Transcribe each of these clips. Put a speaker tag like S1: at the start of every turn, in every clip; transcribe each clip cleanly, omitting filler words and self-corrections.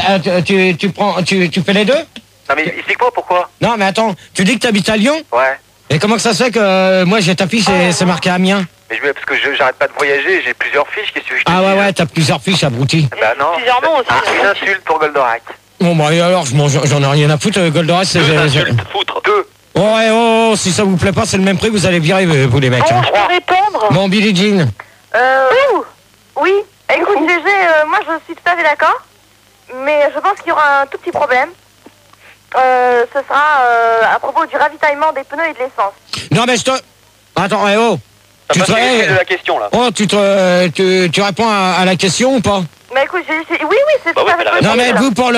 S1: tu fais les deux?
S2: Non mais explique-moi pourquoi.
S1: Non mais attends, tu dis que t'habites à Lyon?
S2: Ouais.
S1: Et comment que ça se fait que moi j'ai ta fiche et c'est marqué Amiens?
S2: Mais parce que j'arrête pas de voyager, j'ai plusieurs fiches, qu'est-ce que je te dis?
S1: Ah ouais, t'as plusieurs fiches, abruti.
S2: Bah non.
S3: Plusieurs noms aussi.
S2: Une insulte pour Goldorak.
S1: Bon bah et alors, j'en ai rien à foutre, Goldorak, c'est...
S2: Foutre. Deux.
S1: Oh, si ça vous plaît pas, c'est le même prix, vous allez virer, vous les mecs.
S3: Bon, je peux répondre.
S1: Bon, Billie Jean.
S4: Oui. Écoute, GG, moi je suis tout à fait d'accord. Mais je pense qu'il y aura un tout petit problème. Ce sera à propos du ravitaillement des pneus et de l'essence.
S1: Non mais je te... Attends,
S2: T'as pas suivi de la question là.
S1: Oh, tu réponds à la question ou pas?
S4: Mais écoute, oui, c'est tout à fait possible.
S1: Non mais vous, pour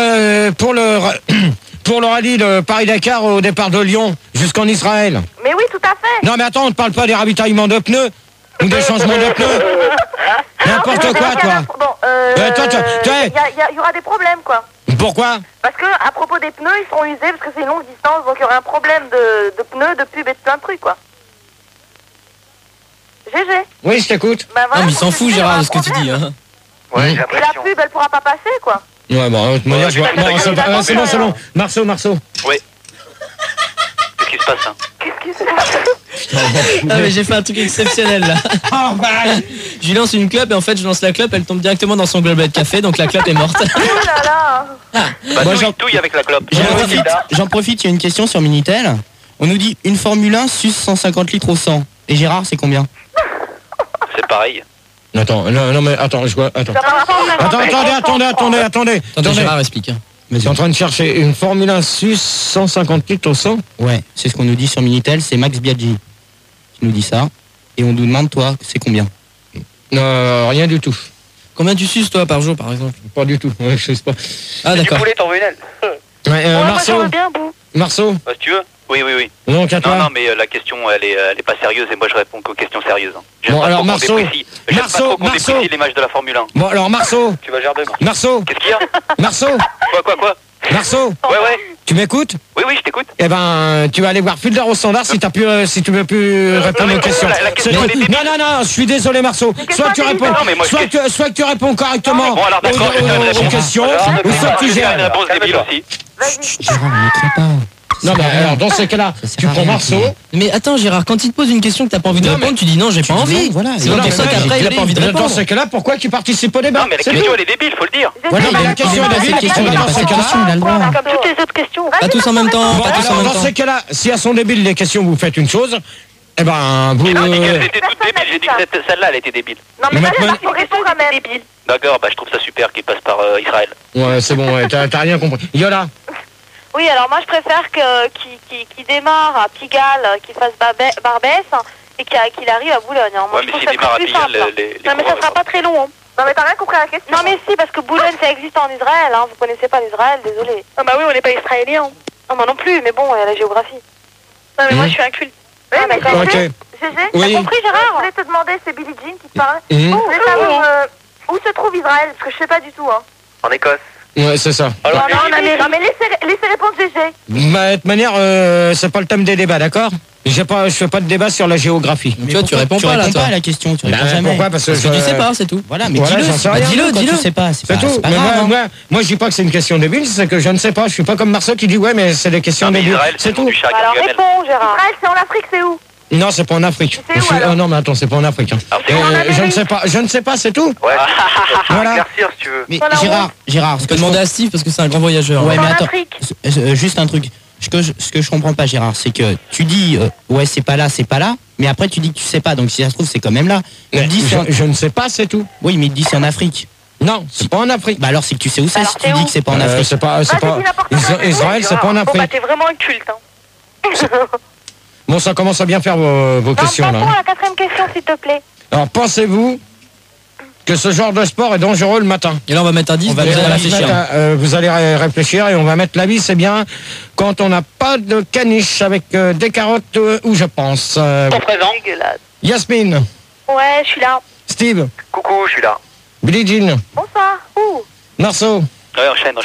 S1: le rallye de Paris-Dakar au départ de Lyon jusqu'en Israël.
S4: Mais oui, tout à fait.
S1: Non mais attends, on ne parle pas des ravitaillements de pneus ou des changements de pneus. N'importe quoi, toi.
S4: Bon, il y aura des problèmes, quoi.
S1: Pourquoi?
S4: Parce que à propos des pneus, ils seront usés parce que c'est une longue distance, donc il y aura un problème de pneus, de pubs et de plein de trucs, quoi. GG.
S1: Oui, je t'écoute.
S4: Bah, voilà,
S5: non, mais il s'en fout, Gérard, de ce que tu dis. Hein.
S2: Ouais, j'ai
S4: et la
S2: l'impression.
S4: pub, elle pourra pas passer, quoi.
S1: Ouais, bon, de toute manière, je vois... Non, c'est bon. Marceau.
S2: Oui. Qu'est-ce qui se passe, hein?
S4: Qu'est-ce qui se passe?
S5: Ah mais j'ai fait un truc exceptionnel là.
S1: Oh, bah...
S5: Je lui lance une clope et en fait je lance la clope, elle tombe directement dans son gobelet de café, donc la clope est morte.
S4: Oh là là.
S2: Bah, touille avec la clope.
S6: J'en profite, il y a une question sur Minitel. On nous dit une Formule 1 suce 150 litres au 100. Et Gérard, c'est combien?
S2: C'est pareil.
S1: Attends, non mais attends, je vois... Attends, attendez.
S5: Gérard explique. Hein.
S1: Je suis en train de chercher une Formule 1 suce 150 litres au 100.
S6: Ouais, c'est ce qu'on nous dit sur Minitel, c'est Max Biaggi qui nous dit ça. Et on nous demande, toi, c'est combien?
S1: Rien du tout.
S5: Combien tu suces toi par jour par exemple?
S1: Pas du tout, ouais, je sais pas.
S5: Ah d'accord.
S2: Tu voulais t'en venir.
S1: Marceau. Marceau.
S2: Si tu veux. Oui.
S1: Donc à toi.
S2: Non, mais la question, elle est pas sérieuse et moi je réponds qu'aux questions sérieuses.
S1: Bon, alors Marceau.
S2: Marceau, l'image de la Formule 1.
S1: Bon, alors Marceau.
S2: Tu vas gerber.
S1: Marceau.
S2: Qu'est-ce qu'il y a?
S1: Marceau.
S2: Quoi?
S1: Marceau.
S2: Ouais.
S1: Tu m'écoutes?
S2: Oui, je t'écoute.
S1: Eh ben, tu vas aller voir Fulder au standard si tu veux plus répondre aux questions. Non, je suis désolé Marceau. Soit tu réponds, soit que tu réponds correctement aux questions, ou soit tu gères.
S2: Réponse débile aussi.
S6: Gérard, on n'écrit pas.
S1: Non mais alors dans ces cas-là, tu prends Marceau.
S5: Mais attends Gérard, quand il te pose une question que t'as pas envie de répondre, tu dis non, j'ai pas envie.
S6: Voilà.
S5: C'est pour ça qu'après il a pas envie de répondre.
S1: Dans ces cas-là, pourquoi tu participes au débat?
S2: Non mais la question elle est débile, faut le dire.
S1: Voilà, mais la question est débile.
S3: Comme toutes les autres questions.
S5: Pas tous en même temps.
S1: Dans ces cas-là, si elles sont débiles les questions, vous faites une chose. Eh ben, vous...
S2: Mais non, j'ai dit toutes débiles, j'ai dit que celle-là elle était débile.
S4: Non mais vas-y, faut répondre quand même.
S2: D'accord, bah je trouve ça super qu'il passe par Israël.
S1: Ouais, c'est bon, ouais, t'as rien compris. Yola.
S3: Oui, alors moi je préfère qu'il démarre à Pigalle, qu'il fasse Barbès et qu'il arrive à Boulogne. Hein. Moi,
S2: Ouais, mais s'il démarre à Pigalle,
S3: non mais ça sera pas très long. Hein.
S4: Non mais t'as rien compris à la question.
S3: Non mais si, parce que Boulogne ça existe en Israël, hein. Vous connaissez pas l'Israël, désolé. Ah bah oui, on n'est pas israélien. Non, moi non plus, mais bon, il y a la géographie. Non mais moi je suis inculte.
S4: Oui, mais
S3: d'accord.
S4: GG,
S1: Oui.
S4: t'as compris Gérard? Je voulais te demander, c'est Billie Jean qui te parlait. Je voulais savoir où se trouve Israël, parce que je sais pas du tout. Hein.
S2: En Écosse.
S1: Ouais, c'est ça.
S2: Alors,
S4: Non mais laissez répondre GG.
S1: Bah, de toute manière, c'est pas le thème des débats, d'accord? Je fais pas de débat sur la géographie.
S5: Mais toi tu réponds pas là, toi.
S6: à la question, tu réponds jamais.
S1: Pourquoi? Parce que
S5: tu sais pas, c'est tout.
S6: Voilà, mais
S1: Voilà,
S6: dis-le.
S1: j'en sais rien.
S6: Dis-le. Tu sais pas,
S1: C'est tout.
S6: pas
S1: Mais
S6: grave.
S1: moi, je dis pas que c'est une question débile, c'est que je ne sais pas. Je suis pas comme Marceau qui dit ouais, mais c'est des questions
S2: Non mais
S1: débiles.
S2: Israël,
S1: C'est tout.
S2: du chat
S3: Alors
S2: Gargamel.
S3: réponds Gérard.
S4: Israël, c'est en Afrique, c'est où?
S1: Non, c'est pas en Afrique.
S4: C'est où, alors?
S1: Non, mais attends, c'est pas en Afrique. Hein.
S2: Alors, c'est où, en
S1: Je ne sais pas, c'est tout.
S2: Ouais.
S1: Voilà.
S2: Éclaircir si tu veux.
S6: Mais
S3: Voilà,
S6: Gérard,
S5: Tu peux demander à Steve parce que c'est un grand voyageur.
S6: Ouais,
S3: En
S6: mais attends,
S3: Afrique.
S6: juste un truc. Ce que je comprends pas, Gérard, c'est que tu dis ouais, c'est pas là, mais après tu dis que tu sais pas, donc si ça se trouve c'est quand même là.
S1: Mais je ne sais pas, c'est tout.
S6: Oui, mais il dit c'est en Afrique.
S1: Non, c'est pas en Afrique.
S6: Bah alors c'est que tu sais où c'est
S3: Alors,
S6: si
S3: c'est
S6: tu dis
S3: où
S6: que c'est pas en Afrique.
S1: C'est pas. Israël, c'est pas en
S3: Bon bah
S1: Afrique.
S3: t'es vraiment inculte. Hein.
S1: Bon, ça commence à bien faire vos questions là.
S3: Passons à la quatrième question s'il te plaît.
S1: Alors, pensez-vous que ce genre de sport est dangereux le matin?
S5: Et là on va mettre un 10,
S6: On va
S5: vous allez
S6: mettre un
S5: réfléchir.
S1: Vous allez réfléchir et on va mettre l'avis, c'est bien quand on n'a pas de caniche avec des carottes où je pense.
S2: Ton présent.
S3: Dégueulasse.
S1: Yasmine,
S3: Ouais, je suis là.
S1: Steve,
S2: Coucou, je suis là.
S1: Billie Jean,
S4: Bonsoir.
S3: Ouh.
S1: Marceau.
S2: Ouais, enchaîne.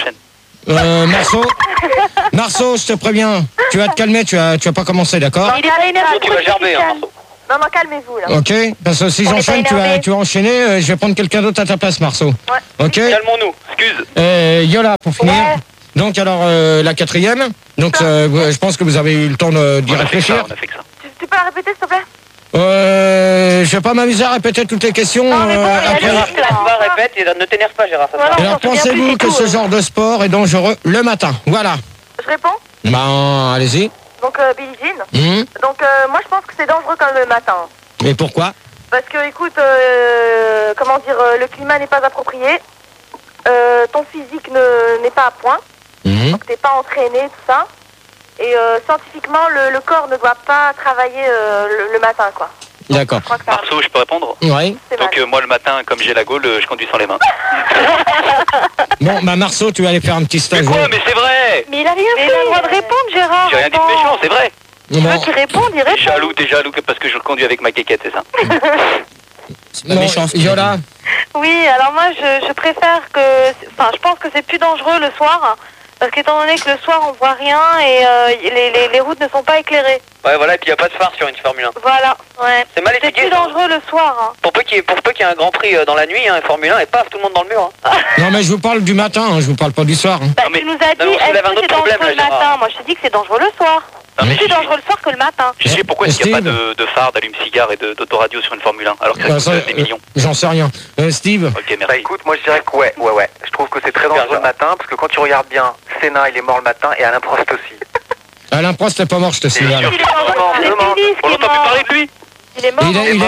S1: Marceau, je te préviens, tu vas te calmer, tu vas pas commencer, d'accord?
S3: Il est pas énervé.
S2: Tu vas gerber, hein, Marceau.
S4: Non, calmez-vous là.
S1: Ok, parce que si
S4: On est
S1: j'enchaîne,
S4: pas
S1: tu
S4: énervé.
S1: vas enchaîner, je vais prendre quelqu'un d'autre à ta place, Marceau.
S4: Ouais.
S1: Ok.
S2: Calmons-nous, excuse.
S1: Yola, pour finir.
S4: Ouais.
S1: Donc alors, la quatrième. Donc je pense que vous avez eu le temps d'y réfléchir.
S2: On a fait que ça.
S4: Tu peux la répéter s'il te plaît?
S1: Je vais pas m'amuser à répéter toutes les questions.
S4: Non, mais bon,
S1: après.
S4: Gérard,
S7: répète et ne t'énerve pas, Gérard. Ça
S4: Voilà.
S1: Alors
S4: on s'en souvient
S1: pensez-vous
S4: plus,
S1: que
S4: c'est
S1: ce
S4: tout.
S1: genre de sport est dangereux le matin? Voilà.
S4: Je réponds.
S1: Ben, allez-y.
S4: Donc Billie Jean. Donc moi je pense que c'est dangereux comme le matin.
S1: Et pourquoi?
S4: Parce que écoute, comment dire, le climat n'est pas approprié. Ton physique n'est pas à point. Donc t'es pas entraîné, tout ça. Et scientifiquement, le corps ne doit pas travailler le matin, quoi.
S1: D'accord.
S4: Je crois que ça
S2: Marceau, je peux répondre?
S1: Ouais.
S4: c'est
S2: Donc
S4: mal.
S2: moi le matin, comme j'ai la gaule, je conduis sans les mains.
S1: Bon, bah Marceau, tu vas aller faire un petit
S2: Mais
S1: stage.
S2: quoi? Mais c'est vrai!
S3: Mais il a rien fait. Il a le droit de répondre, Gérard.
S2: J'ai rien dit de méchant, c'est vrai!
S3: Tu veux qu'il réponde, il répond.
S2: T'es jaloux parce que je conduis avec ma quéquette, c'est ça?
S6: C'est pas
S1: Bon,
S6: méchant. ce qu'il a
S1: Yola.
S6: dit.
S3: Oui, alors moi je préfère que... Enfin, je pense que c'est plus dangereux le soir. Parce qu'étant donné que le soir on voit rien et les routes ne sont pas éclairées.
S7: Ouais, voilà, et puis il n'y a pas de phare sur une Formule 1.
S3: Voilà, ouais.
S7: C'est mal
S3: C'est
S7: expliqué.
S3: plus dangereux le soir. Hein.
S7: Pour peu qu'il y ait un grand prix dans la nuit, Formule 1, et paf, tout le monde dans le mur.
S1: Non, mais je vous parle du matin, je vous parle pas du soir.
S3: Bah,
S2: Non, mais-
S3: tu nous as dit,
S7: non, on soulève
S3: est-ce
S7: un
S3: que
S7: autre
S3: c'est dangereux
S7: problème,
S3: le
S7: là, Gérard.
S3: matin? Moi je te dis que c'est dangereux le soir.
S2: Non, mais
S3: C'est plus dangereux le soir que le matin.
S2: Je sais pourquoi est-ce qu'il n'y a pas
S1: Steve.
S2: de phare, d'allume-cigare et d'autoradio sur une Formule 1 alors que ça
S1: Bah,
S2: coûte
S1: ça,
S2: des millions.
S1: J'en sais rien. Steve.
S2: Ok, merci.
S8: Bah écoute, moi je dirais que ouais. Je trouve que c'est très dangereux le matin, parce que quand tu regardes bien, Senna il est mort le matin et Alain Prost aussi.
S1: Alain Prost n'est pas mort, je te signale.
S3: Il est mort. C'est Phyllis
S2: On
S3: qui est
S2: n'entend plus
S3: mort.
S2: parler de lui.
S3: Il est mort.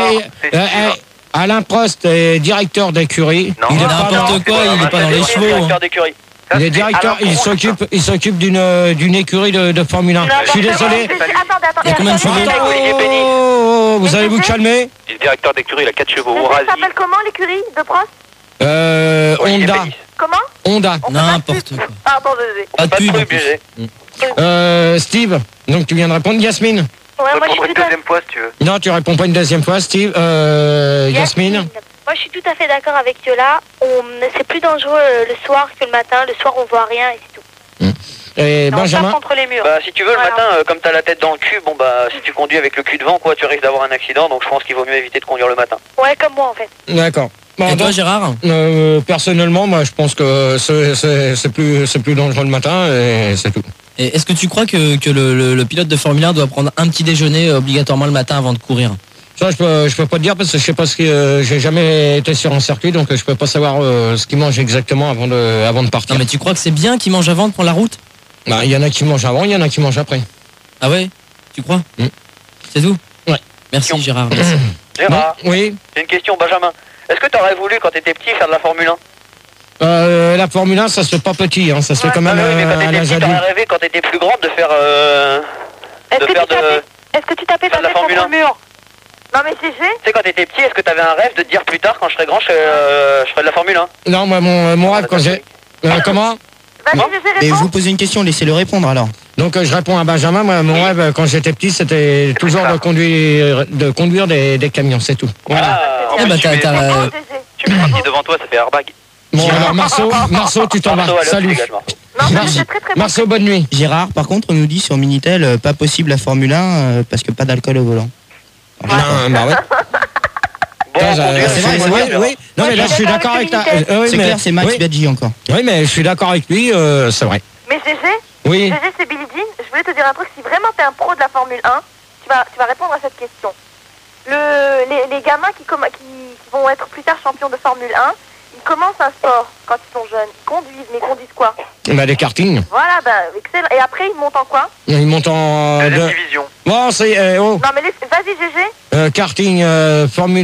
S1: Alain Prost est directeur d'écurie.
S8: Non,
S1: Il est pas
S5: N'importe
S1: dans-
S5: quoi, il est pas dans les chevaux.
S7: Directeur d'écurie.
S8: Ça,
S1: Il est
S8: c'est
S1: directeur,
S8: Alain Prost.
S1: il s'occupe d'une écurie de Formule 1. Je suis désolé.
S3: Il y a combien de chevaux?
S1: Oh, vous allez vous calmer.
S2: Il est directeur d'écurie, il a 4 chevaux.
S4: Ça
S2: Orasi.
S4: s'appelle comment l'écurie de Prost?
S1: Honda.
S4: Comment?
S1: Honda.
S5: N'importe quoi.
S4: Pardon, désolé.
S5: Pas de
S7: Pas de
S5: pub. en
S7: truc,
S5: plus.
S7: BG.
S1: Steve, donc tu viens de répondre. Yasmine.
S3: Ouais,
S8: Je
S3: moi je
S8: répondrai
S3: suis
S8: une
S3: tout à
S8: deuxième fois si tu veux.
S1: Non, tu réponds pas une deuxième fois, Steve. Yasmine.
S3: Moi je suis tout à fait d'accord avec Yola. C'est plus dangereux le soir que le matin. Le soir on voit rien et c'est tout.
S1: Et
S3: Et on
S1: Benjamin.
S3: tape contre les murs.
S7: Bah, si tu veux, le
S3: Voilà.
S7: matin, comme t'as la tête dans le cul, bon bah, si tu conduis avec le cul devant, quoi, tu risques d'avoir un accident, donc je pense qu'il vaut mieux éviter de conduire le matin.
S3: Ouais, comme moi en fait.
S1: D'accord. Bon,
S5: Et toi,
S1: donc,
S5: Gérard?
S1: personnellement, moi, je pense que c'est plus dangereux le matin et c'est tout.
S5: Et est-ce que tu crois que le pilote de Formule 1 doit prendre un petit déjeuner obligatoirement le matin avant de courir?
S1: Ça, je peux pas te dire parce que je sais pas ce que j'ai jamais été sur un circuit, donc je peux pas savoir ce qu'ils mangent exactement avant de partir.
S5: Non, mais tu crois que c'est bien qu'il mange avant de prendre la route?
S1: Bah, il y en a qui mangent avant, il y en a qui mangent après.
S5: Ah ouais? Tu crois?
S1: Mm.
S5: C'est tout?
S1: Ouais.
S5: Merci, Gérard. Merci.
S7: Gérard,
S1: Bon, oui.
S7: j'ai une question, Benjamin. Est-ce que t'aurais voulu, quand t'étais petit, faire de la Formule 1?
S1: La Formule 1, ça se fait pas petit, hein, ça se fait quand même
S7: Ah oui, mais quand
S1: à
S7: t'étais
S1: l'âge
S7: petit, t'aurais
S1: adulte.
S7: rêvé, quand t'étais plus grande, de faire...
S3: Est-ce
S7: de
S3: que,
S7: faire
S3: tu tapais, est-ce que tu tapais
S7: faire de
S3: ta
S7: la
S3: tête
S7: Formule
S3: contre le mur?
S4: Non mais GG,
S7: Tu sais, quand t'étais petit, est-ce que t'avais un rêve de te dire plus tard, quand je serai grand, je ferai de la Formule 1?
S1: Non, moi, mon rêve, quand j'ai... comment
S4: vas-y
S7: Non.
S4: GG,
S6: Mais je
S4: réponds.
S6: vous posez une question, laissez-le répondre alors.
S1: Donc je réponds à Benjamin, moi, mon rêve quand j'étais petit, c'était toujours de conduire des camions, c'est tout. Voilà.
S7: Ah,
S5: Eh bah,
S2: tu mets-
S4: Réponds, GG.
S2: Tu mets un petit devant toi, ça fait airbag.
S1: Bon, alors Marceau, tu t'en
S7: Marceau,
S1: vas.
S7: allez,
S1: Salut.
S7: dégage, Marceau.
S4: Non, mais
S1: Merci.
S4: c'est très très bon.
S1: Marceau, bonne nuit.
S6: Gérard, par contre, on nous dit sur Minitel, pas possible la Formule 1 parce que pas d'alcool au volant.
S1: Non, bah ouais.
S7: Bon,
S1: Là,
S7: conduire,
S1: c'est
S7: c'est
S1: vrai,
S7: bon,
S1: oui,
S7: Gérard.
S1: oui. Non, mais là, je suis d'accord avec ta... oui,
S6: C'est
S1: mais-
S6: clair, c'est Max
S1: oui,
S6: Biaggi encore.
S1: oui, mais je suis d'accord avec lui, c'est vrai.
S4: Mais GG,
S1: Oui.
S4: GG c'est Billie Jean. Je voulais te dire un truc, si vraiment t'es un pro de la Formule 1, tu vas répondre à cette question. Les gamins qui vont être plus tard champions de Formule 1, ils commencent un sport quand ils sont jeunes. Ils conduisent, mais ils conduisent quoi?
S1: Bah, des kartings.
S4: Voilà, bah excellent. Et après ils montent en quoi?
S1: Ils montent en...
S8: Deuxième division.
S1: Bon, c'est... oh.
S4: Non mais vas-y GG.
S1: Karting, Formule...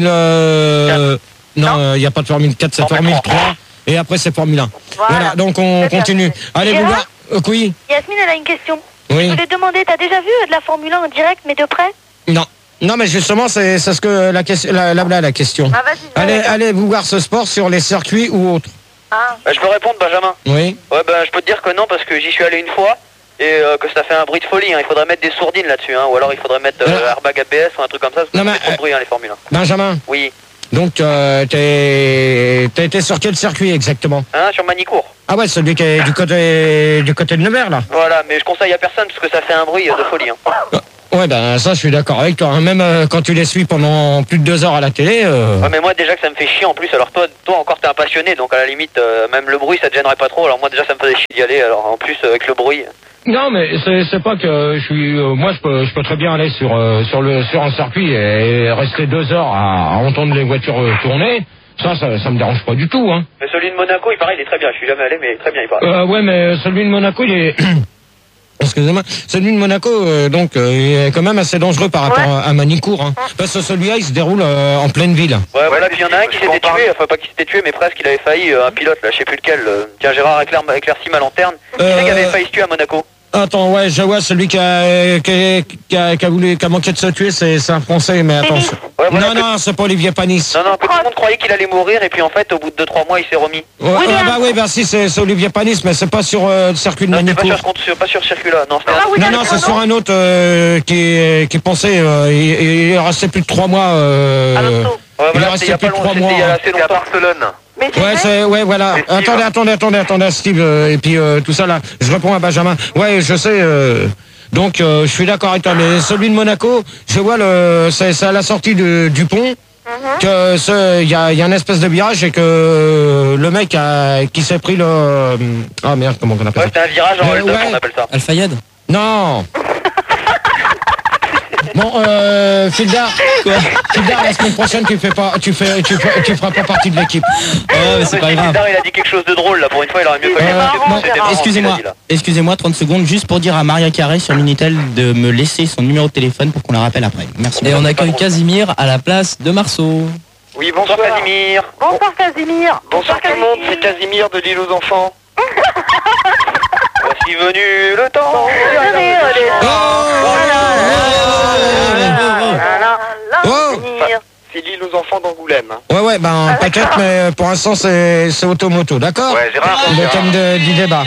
S1: non, il n'y a pas de Formule 4, c'est
S7: Formule
S1: Formule 3. Et après, c'est Formule 1.
S4: Voilà.
S1: Voilà, donc on
S4: Très bien.
S1: continue. Allez, vous
S3: Gérard
S1: voir. Oui,
S3: Yasmine, elle a une question.
S1: oui.
S3: Je voulais demander, t'as déjà vu de la Formule 1 en direct, mais de près?
S1: Non. Non, mais justement, c'est ce que la question. La question.
S4: Ah vas-y.
S1: Allez vous voir ce sport sur les circuits ou autres.
S4: Ah.
S7: Je peux répondre, Benjamin?
S1: Oui.
S7: Ouais, ben je peux te dire que non, parce que j'y suis allé une fois, et que ça fait un bruit de folie, hein. Il faudrait mettre des sourdines là-dessus, hein. Ou alors il faudrait mettre airbag ABS ou un truc comme ça, parce que
S1: Non,
S7: ça
S1: mais,
S7: fait trop de bruit, hein, les Formule 1.
S1: Benjamin,
S7: Oui.
S1: donc t'as été sur quel circuit exactement?
S7: Hein, sur Manicourt.
S1: Ah ouais, celui qui est du côté de Nevers, là.
S7: Voilà, mais je conseille à personne, parce que ça fait un bruit de folie, hein.
S1: Ouais, ben ça, je suis d'accord avec toi. Hein. Même quand tu les suis pendant plus de 2 heures à la télé.
S7: Ouais, mais moi déjà que ça me fait chier en plus. Alors toi encore t'es un passionné, donc à la limite même le bruit ça te gênerait pas trop. Alors moi déjà ça me faisait chier d'y aller. Alors en plus avec le bruit.
S1: Non, mais c'est pas que je suis. Moi, je peux très bien aller sur un circuit et rester 2 heures à entendre les voitures tourner. Ça me dérange pas du tout. Hein.
S7: Mais celui de Monaco, il paraît, il est très bien. Je suis jamais allé, mais il est très bien, il paraît.
S1: Ouais, mais celui de Monaco, il est. Excusez-moi, celui de Monaco, donc, il est quand même assez dangereux par rapport à Manicourt, hein, parce que celui-là, il se déroule en pleine ville.
S7: Ouais, voilà, puis il y en a un qui s'était tué, enfin pas qui s'était tué, mais presque, il avait failli, un pilote, là, je sais plus lequel. Tiens, Gérard éclaircit ma lanterne. Qui c'est qui avait failli se tuer à Monaco?
S1: Attends, ouais, je vois celui qui a manqué de se tuer, c'est un Français, mais attends.
S7: Ouais, voilà,
S1: non, c'est pas Olivier Panis.
S7: Non, que tout le monde croyait qu'il allait mourir, et puis en fait, au bout de 2-3 mois, il s'est remis.
S1: Ouais, bah si, c'est Olivier Panis, mais c'est pas sur le circuit de Manicourt.
S7: Pas sur ce circuit-là, non.
S1: Non, c'est sur un autre qui pensait, il est resté plus de 3 mois. Il est resté plus de 3 mois.
S8: C'est à Barcelone.
S1: Ouais, voilà. Attendez, Steve, et puis tout ça là. Je réponds à Benjamin. Ouais, je sais. Donc, je suis d'accord avec toi. Mais celui de Monaco, je vois c'est à la sortie du pont. Que il y a une espèce de virage et que le mec qui s'est pris le. Ah merde, comment on appelle ça?
S7: C'est un virage en L2, on appelle ça.
S5: Al-Fayed.
S1: Non. Bon, Fildar, la semaine prochaine, tu feras pas partie de l'équipe.
S5: Mais c'est pas grave.
S7: Fildar, il a dit quelque chose de drôle, là, pour une fois, il aurait mieux fallu.
S6: Excusez-moi, 30 secondes, juste pour dire à Maria Carré sur Minitel de me laisser son numéro de téléphone pour qu'on la rappelle après. Merci.
S5: Et on accueille Casimir à la place de Marceau.
S7: Oui, bonsoir Casimir.
S3: Bonsoir Casimir.
S7: Bonsoir tout le monde, c'est Casimir de l'île aux enfants. Voici venu le temps. C'est l'île aux enfants d'Angoulême.
S1: Ouais, ben peut-être, mais pour l'instant c'est automoto, d'accord?
S8: Ouais, Gérard.
S1: Le thème du débat.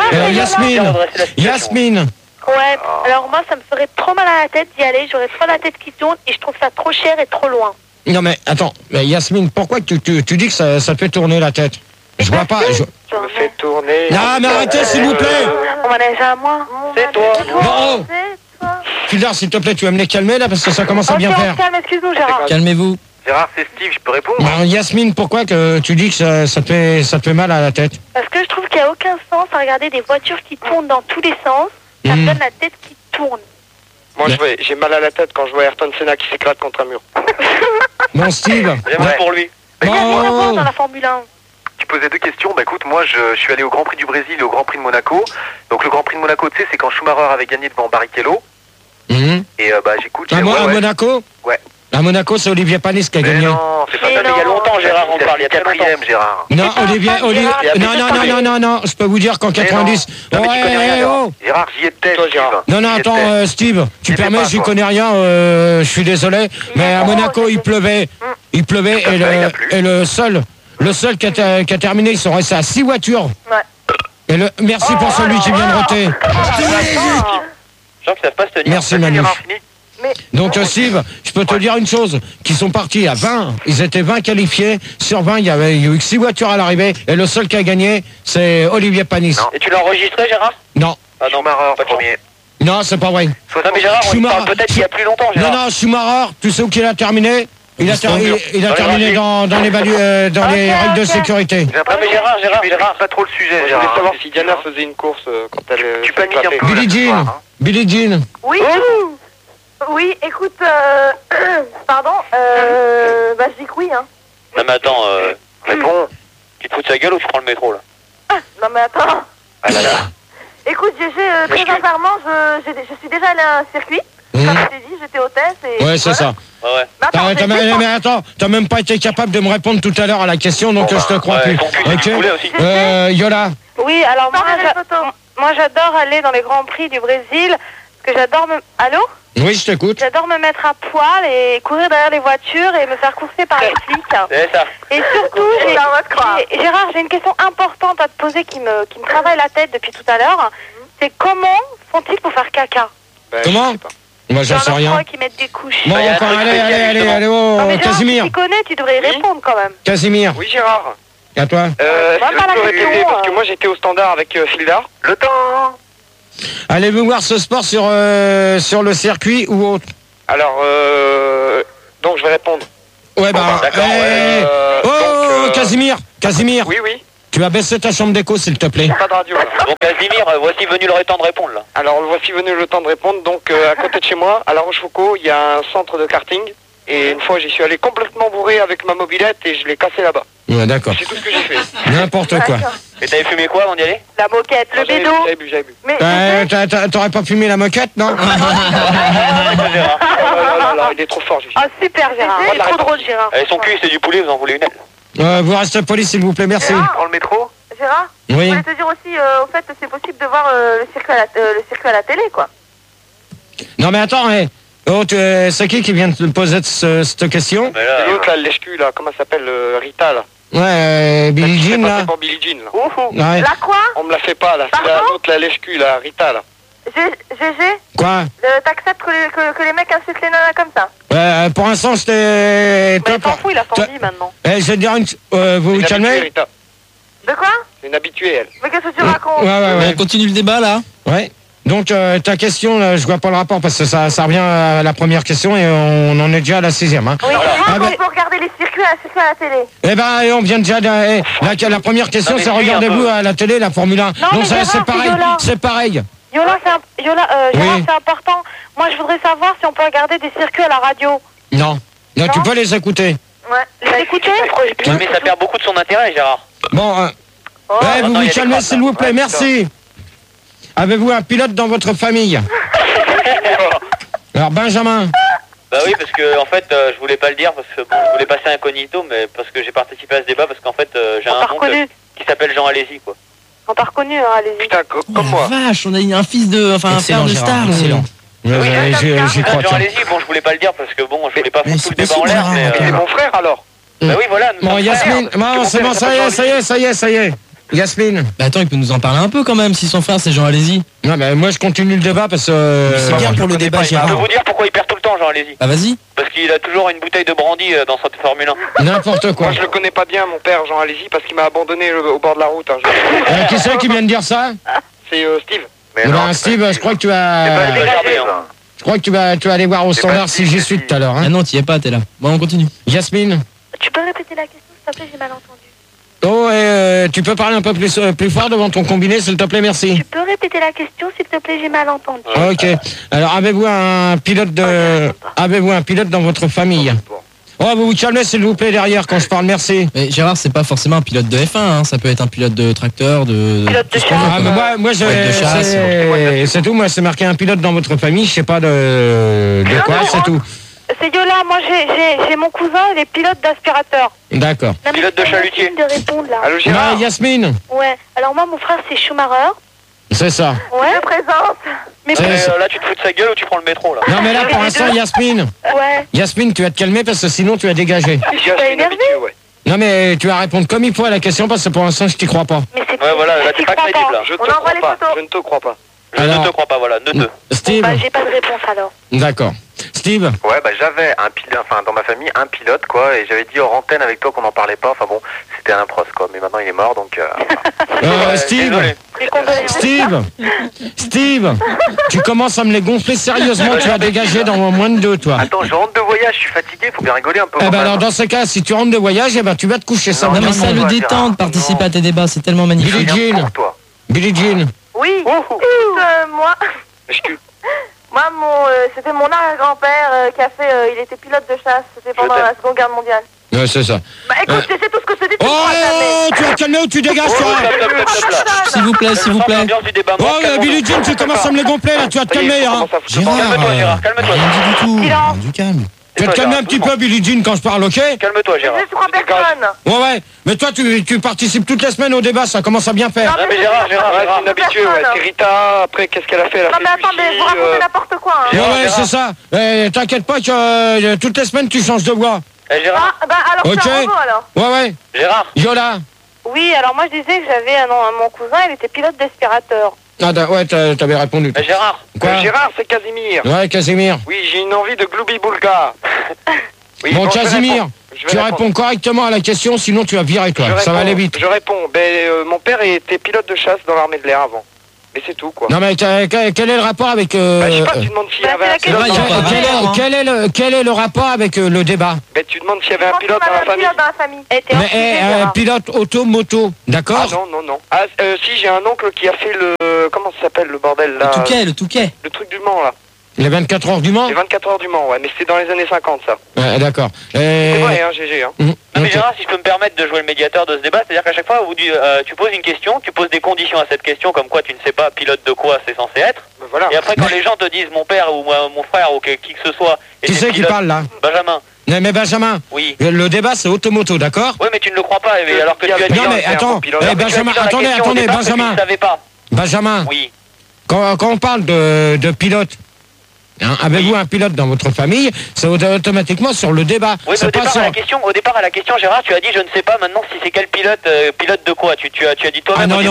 S1: Yasmine.
S3: Ouais, alors moi ça me ferait trop mal à la tête d'y aller, j'aurais trop la tête qui tourne et je trouve ça trop cher et trop loin.
S1: Non mais attends, Yasmine, pourquoi tu dis que ça te fait tourner la tête? Je vois pas.
S7: Je me fais tourner.
S1: Non mais arrêtez s'il vous plaît.
S3: On manège à moi.
S7: C'est toi.
S1: Bon. Fildar, s'il te plaît, tu vas me les calmer là parce que ça commence à bien faire.
S3: Calme, excuse-nous Gérard.
S5: Calmez-vous.
S8: Gérard, c'est Steve, je peux répondre?
S1: Yasmine, pourquoi que tu dis que ça te fait mal à la tête?
S3: Parce que je trouve qu'il n'y a aucun sens à regarder des voitures qui tournent dans tous les sens. Ça me donne la tête qui tourne.
S7: Moi j'ai mal à la tête quand je vois Ayrton Senna qui s'éclate contre un mur.
S1: Bon Steve.
S7: J'aimerais pour lui.
S3: Il y a rien à voir dans la Formule 1.
S8: Tu posais 2 questions. Bah écoute, moi je suis allé au Grand Prix du Brésil et au Grand Prix de Monaco. Donc le Grand Prix de Monaco, tu sais, c'est quand Schumacher avait gagné devant Barrichello. Et j'écoute.
S1: À Monaco?
S8: Ouais.
S1: À Monaco, c'est Olivier Panis qui a gagné.
S8: Non, c'est pas ça.
S7: Mais il y a longtemps, Gérard, on parle. Il y a
S8: 4e, Gérard.
S1: Non, Olivier. Non, je peux vous dire qu'en 90.
S8: Gérard, j'y étais, Gérard.
S1: Non, attends, Steve, tu permets, j'y connais rien, je suis désolé, mais à Monaco, il pleuvait et le seul qui a terminé, ils sont restés à 6 voitures. Ouais. Et merci pour celui qui vient de roter.
S7: Gens qui savent pas se tenir.
S1: Merci Manu. Donc Steve, je peux te dire une chose, qu'ils sont partis à 20, ils étaient 20 qualifiés, sur 20 il y a eu que 6 voitures à l'arrivée, et le seul qui a gagné, c'est Olivier Panis.
S7: Non. Et tu l'as enregistré Gérard?
S1: Non.
S7: Ah non,
S8: Schumacher, premier.
S1: Non, c'est pas vrai.
S7: Non mais Gérard, on parle peut-être il y a plus longtemps Gérard.
S1: Non, Schumacher, tu sais où qu'il a terminé? Il a terminé dans les règles de sécurité.
S7: Non mais Gérard,
S8: pas trop le sujet.
S7: Je voulais savoir si Diana faisait une course quand elle...
S8: Tu paniques un peu.
S1: Billie Jean.
S4: Oui. Oui, écoute, pardon, je dis que oui, hein.
S7: Non mais attends,
S8: réponds.
S7: Tu te fous de sa gueule ou tu prends le métro là?
S4: Non mais attends.
S8: Ah là là.
S4: Écoute, très sincèrement, je suis déjà allé à un circuit. Comme je t'ai dit, j'étais hôtesse et...
S1: Ouais, c'est ça.
S7: Ouais.
S1: Mais attends, t'as même pas été capable de me répondre tout à l'heure à la question, donc je te crois plus. Ok. Yola.
S3: Oui, alors moi j'adore aller dans les Grands Prix du Brésil, parce que j'adore me... Allô?
S1: Oui, je t'écoute.
S3: J'adore me mettre à poil et courir derrière les voitures et me faire courser par les flics.
S7: C'est ça.
S3: Et surtout, Gérard, j'ai une question importante à te poser qui me travaille la tête depuis tout à l'heure. C'est comment font-ils pour faire caca?
S1: Comment? Moi, j'en sais rien.
S3: Qui mettent des couches.
S1: Bon, enfin, allez, Casimir.
S3: Tu connais, tu devrais y répondre quand même.
S1: Casimir.
S7: Oui, Gérard.
S1: Et à toi?
S7: Est-ce que je peux répéter parce que moi j'étais au standard avec Fildar.
S8: Le temps.
S1: Allez-vous voir ce sport sur le circuit ou autre?
S9: Alors, donc je vais répondre.
S1: Ouais, bah,
S7: d'accord,
S1: Casimir,
S9: Oui, oui.
S1: tu vas baisser ta chambre d'écho, s'il te plaît.
S9: Pas de radio. Là.
S7: Bon, Casimir, voici venu le temps de répondre, là.
S9: Alors, voici venu le temps de répondre. Donc, à côté de chez moi, à La Rochefoucauld, il y a un centre de karting. Et une fois, j'y suis allé complètement bourré avec ma mobilette et je l'ai cassé là-bas.
S1: Ouais, d'accord.
S9: C'est tout ce que j'ai fait.
S1: N'importe quoi.
S7: Et t'avais fumé quoi avant d'y aller?
S4: La moquette, le bédo.
S9: J'avais bu.
S4: Mais
S1: T'aurais pas fumé la moquette, non?
S9: Oh là là, il est trop fort, Gigi.
S4: Ah, super, Gérard. Il est trop drôle, Gérard.
S7: Son cul, c'est du poulet, vous en voulez une aile?
S1: Vous restez poli, s'il vous plaît, merci.
S8: Dans le métro?
S4: Gérard,
S1: Oui.
S4: je voulais te dire aussi, au fait, c'est possible de voir le circuit à la télé, quoi.
S1: Non, mais attends, c'est qui vient de te poser cette question?
S9: C'est l'autre, là, le lèche-cul, là, comment ça s'appelle, Rita, là.
S1: Ouais, Billie Jean, là.
S9: C'est pas Billie Jean, là.
S1: Ouais.
S4: La quoi?
S9: On me la fait pas, là. C'est l'autre, la lèche-cul, là, Rita, là.
S4: GG,
S1: Quoi?
S4: t'acceptes que les mecs insultent les nanas comme ça?
S1: Ouais, pour l'instant, c'était...
S4: Mais il s'en fout, il a son vie maintenant.
S1: Je vais te dire vous vous
S9: Une
S1: calmez?
S9: habituée, Rita.
S4: De quoi?
S9: C'est une habituée, elle.
S4: Mais qu'est-ce que tu racontes?
S1: Ouais.
S5: On continue le débat là.
S1: Ouais. Donc, ta question, là, je vois pas le rapport parce que ça revient à la première question et on en est déjà à la 6e. Hein.
S4: Oui,
S1: Ah,
S4: on peut regarder les circuits à la télé.
S1: Eh ben, on vient déjà. La première question,
S7: Non, mais
S1: c'est
S7: suis
S1: regardez-vous
S7: un peu.
S1: à la télé la Formule 1.
S4: Non,
S1: Donc,
S4: mais Gérard,
S1: c'est pareil.
S4: Yola.
S1: C'est pareil.
S4: Yola, Gérard,
S1: Oui.
S4: c'est important. Moi, je voudrais savoir si on peut regarder des circuits à la radio.
S1: Non, tu peux les écouter.
S4: Ouais. Les écouter?
S7: Mais ça perd beaucoup de son intérêt, Gérard.
S1: Bon, vous
S7: attends,
S1: vous
S7: il y a des
S1: calmez,
S7: crasses,
S1: s'il vous plaît. Merci. Avez-vous un pilote dans votre famille? Alors, Benjamin.
S7: Bah oui, parce que en fait, je voulais pas le dire parce que bon, je voulais passer incognito, mais parce que j'ai participé à ce débat parce qu'en fait, j'ai un oncle qui s'appelle Jean Alési, quoi.
S4: On t'a reconnu, hein, allez-y.
S9: Putain, comme moi.
S5: Vache, on a un fils de, enfin un frère de star.
S6: Excellent.
S1: J'y crois.
S7: Jean Alési, bon, je voulais pas le dire parce que bon, je voulais pas
S5: Mais
S7: foutre tout le
S5: c'est
S7: débat en l'air,
S5: possible,
S7: mais.
S9: C'est mon frère, alors.
S7: Bah oui, voilà.
S1: Bon,
S7: notre
S1: Yasmine.
S7: frère.
S1: Non, c'est bon, ça y est. Yasmine.
S5: Bah attends, il peut nous en parler un peu quand même si son frère c'est Jean Alési.
S1: Non, mais moi, je continue le débat parce que.
S6: C'est bien pour le débat,
S7: Je peux
S6: Gérard.
S7: vous dire pourquoi il perd tout le temps, Jean Alési.
S5: Bah vas-y.
S7: Parce qu'il a toujours une bouteille de brandy dans sa Formule 1.
S1: N'importe quoi.
S9: Moi, je le connais pas bien, mon père, Jean Alési, parce qu'il m'a abandonné au bord de la route. Hein.
S1: Qui c'est qui vient de dire ça?
S9: C'est Steve.
S8: Mais
S1: Eh
S8: non,
S1: ben, Steve, je crois que tu vas.
S7: Regardez, hein.
S1: Je crois que tu vas aller voir au standard
S8: pas
S1: si j'y suis tout à l'heure.
S5: Ah
S1: Hein.
S5: non, t'y es pas, t'es là. Bon, on continue.
S1: Yasmine.
S4: Tu peux répéter la question, s'il te plaît, j'ai mal entendu.
S1: Oh, tu peux parler un peu plus fort devant ton combiné, s'il te plaît, merci.
S4: Tu peux répéter la question, s'il te plaît, j'ai mal entendu.
S1: Ok. Alors, avez-vous un pilote dans votre famille? Oh, vous vous calmez, s'il vous plaît, derrière quand je parle, merci.
S5: Mais Gérard, c'est pas forcément un pilote de F1, hein. Ça peut être un pilote de tracteur, de.
S4: Pilote de
S5: tout ce qu'on veut,
S4: chasse.
S1: Ah,
S5: quoi.
S1: mais moi,
S5: de chasse.
S1: c'est tout. Moi, c'est marqué un pilote dans votre famille. Je sais pas de quoi, c'est tout.
S4: C'est Yola, moi j'ai mon cousin, il est pilote d'aspirateur.
S1: D'accord.
S4: Non, mais
S7: Pilote de
S4: c'est
S7: chalutier.
S4: facile de répondre là.
S9: Allô, Gérard.
S1: Ouais, Yasmine,
S4: Ouais, alors moi mon frère c'est Schumacher.
S1: c'est ça.
S4: Ouais. Je présente. Mais
S1: C'est-
S7: Mais là, tu te fous de sa gueule ou tu prends le métro, là?
S1: Non, mais là, pour l'instant, Yasmine,
S4: ouais.
S1: tu vas te calmer parce que sinon, tu vas dégager.
S9: Ici, je suis une
S4: énervé.
S9: habituée, ouais.
S1: Non, mais tu vas répondre comme il faut à la question parce que pour l'instant, je t'y crois pas.
S4: Mais c'est
S7: Ouais, voilà, là,
S4: j'y
S7: t'es pas
S4: crois
S7: crédible, là.
S9: Je te
S4: On envoie
S9: crois
S4: les
S9: pas.
S4: photos.
S9: Je ne te crois pas.
S7: Je
S1: Alors-
S7: ne te crois pas, voilà, ne te.
S1: Steve,
S4: Bah j'ai pas de réponse alors.
S1: d'accord. Steve,
S8: Ouais, bah j'avais un pilote, enfin dans ma famille, un pilote quoi, et j'avais dit hors antenne avec toi qu'on n'en parlait pas, enfin bon, c'était un impros quoi, mais maintenant il est mort donc...
S1: Steve,
S7: Désolé.
S4: Les condoléances.
S1: Steve, tu commences à me les gonfler sérieusement, tu vas dégager dans moins de 2, toi.
S8: Attends, je rentre de voyage, je suis fatigué, faut bien rigoler un peu.
S1: Eh
S8: quand
S1: ben
S8: même.
S1: alors dans ce cas, si tu rentres de voyage, eh ben tu vas te coucher ça.
S8: Non,
S5: Non mais ça le
S8: non,
S5: détend
S8: Gérard,
S5: de participer
S8: non.
S5: à tes débats, c'est tellement magnifique.
S1: Billie Jean,
S8: Pour toi.
S1: Billie Jean.
S4: Oui. Écoute, moi. Moi, c'était mon arrière-grand-père qui a fait. Il était pilote de chasse. C'était pendant la Seconde Guerre mondiale.
S1: Ouais, c'est ça.
S4: Bah écoute, c'est tout ce que je te dis. Tu
S1: Oh,
S4: crois jamais.
S1: tu vas te calmer ou tu dégages, toi.
S5: S'il vous plaît, s'il vous plaît.
S7: L'ambiance du débat.
S1: Oh, Billie Jean, tu commences à me les gonfler, là, tu vas te calmer, hein.
S5: Gérard,
S7: Calme-toi, Gérard, calme-toi.
S5: rien dit du tout.
S4: Silence.
S5: Du calme.
S1: Tu vas te calmer un petit peu, Billie Jean, quand je parle, ok?
S7: Calme-toi, Gérard.
S4: Je crois personne.
S1: Ouais, mais toi, tu participes toutes les semaines au débat, ça commence à bien faire.
S7: Non, mais Gérard,
S9: Ouais, c'est une habituée, ouais. C'est Rita, après, qu'est-ce qu'elle a fait? Elle a
S4: Non
S9: fait
S4: mais attendez,
S9: Lucie,
S4: vous racontez n'importe quoi. Hein.
S1: Ouais, c'est ça. T'inquiète pas que toutes les semaines, tu changes de voix.
S7: Eh, Gérard,
S4: Ah, bah alors
S1: Ok.
S4: c'est un robot alors.
S1: Ouais.
S7: Gérard,
S1: Yola.
S4: Oui, alors moi je disais que j'avais mon cousin, il était pilote d'aspirateur.
S1: Ah, ouais, t'avais répondu.
S7: eh, Gérard.
S1: Quoi?
S9: Gérard, c'est Casimir.
S1: Ouais, Casimir.
S9: Oui, j'ai une envie de Gloubi-Boulga. Oui,
S1: Bon,
S9: je vais
S1: Casimir,
S9: répondre. Je vais
S1: tu
S9: répondre.
S1: réponds correctement à la question, sinon tu vas virer, toi.
S9: Je
S1: Ça va
S9: réponds.
S1: aller vite.
S9: Je réponds. Ben, mon père était pilote de chasse dans l'armée de l'air avant. Mais c'est tout, quoi.
S1: Non, mais quel est le rapport avec...
S9: je sais pas, tu demandes s'il y avait un pilote.
S1: Quel est le rapport avec le débat?
S9: Tu demandes s'il y avait un pilote dans la famille.
S1: Mais pilote auto-moto, d'accord?
S9: Ah non. Ah, si, j'ai un oncle qui a fait le... Comment ça s'appelle, le bordel, là?
S5: Le Touquet.
S9: Le truc du Mans, là.
S1: Les 24 heures du Mans?
S9: Les 24 heures du Mans, ouais, mais c'était dans les années 50, ça.
S1: D'accord.
S9: C'est vrai, hein, GG, hein.
S7: Non, mais Gérard, si je peux me permettre de jouer le médiateur de ce débat, c'est-à-dire qu'à chaque fois où tu poses une question, tu poses des conditions à cette question, comme quoi tu ne sais pas pilote de quoi c'est censé être.
S9: Voilà.
S7: Et après, quand les gens te disent mon père ou mon frère ou qui que ce soit...
S1: Qui c'est qui parle, là?
S7: Benjamin.
S1: Mais Benjamin,
S7: oui.
S1: Le débat c'est automoto, d'accord?
S7: Oui, mais tu ne le crois pas, alors que tu as dit...
S1: Non, mais attends, Benjamin, attendez, Benjamin. Benjamin,
S7: oui.
S1: Quand on parle de pilote, avez-vous un pilote dans votre famille? C'est automatiquement sur le débat.
S7: Oui, mais au départ à la question, Gérard, tu as dit je ne sais pas maintenant si c'est quel pilote de quoi. Tu as dit toi-même.
S1: Non.
S9: Ouais,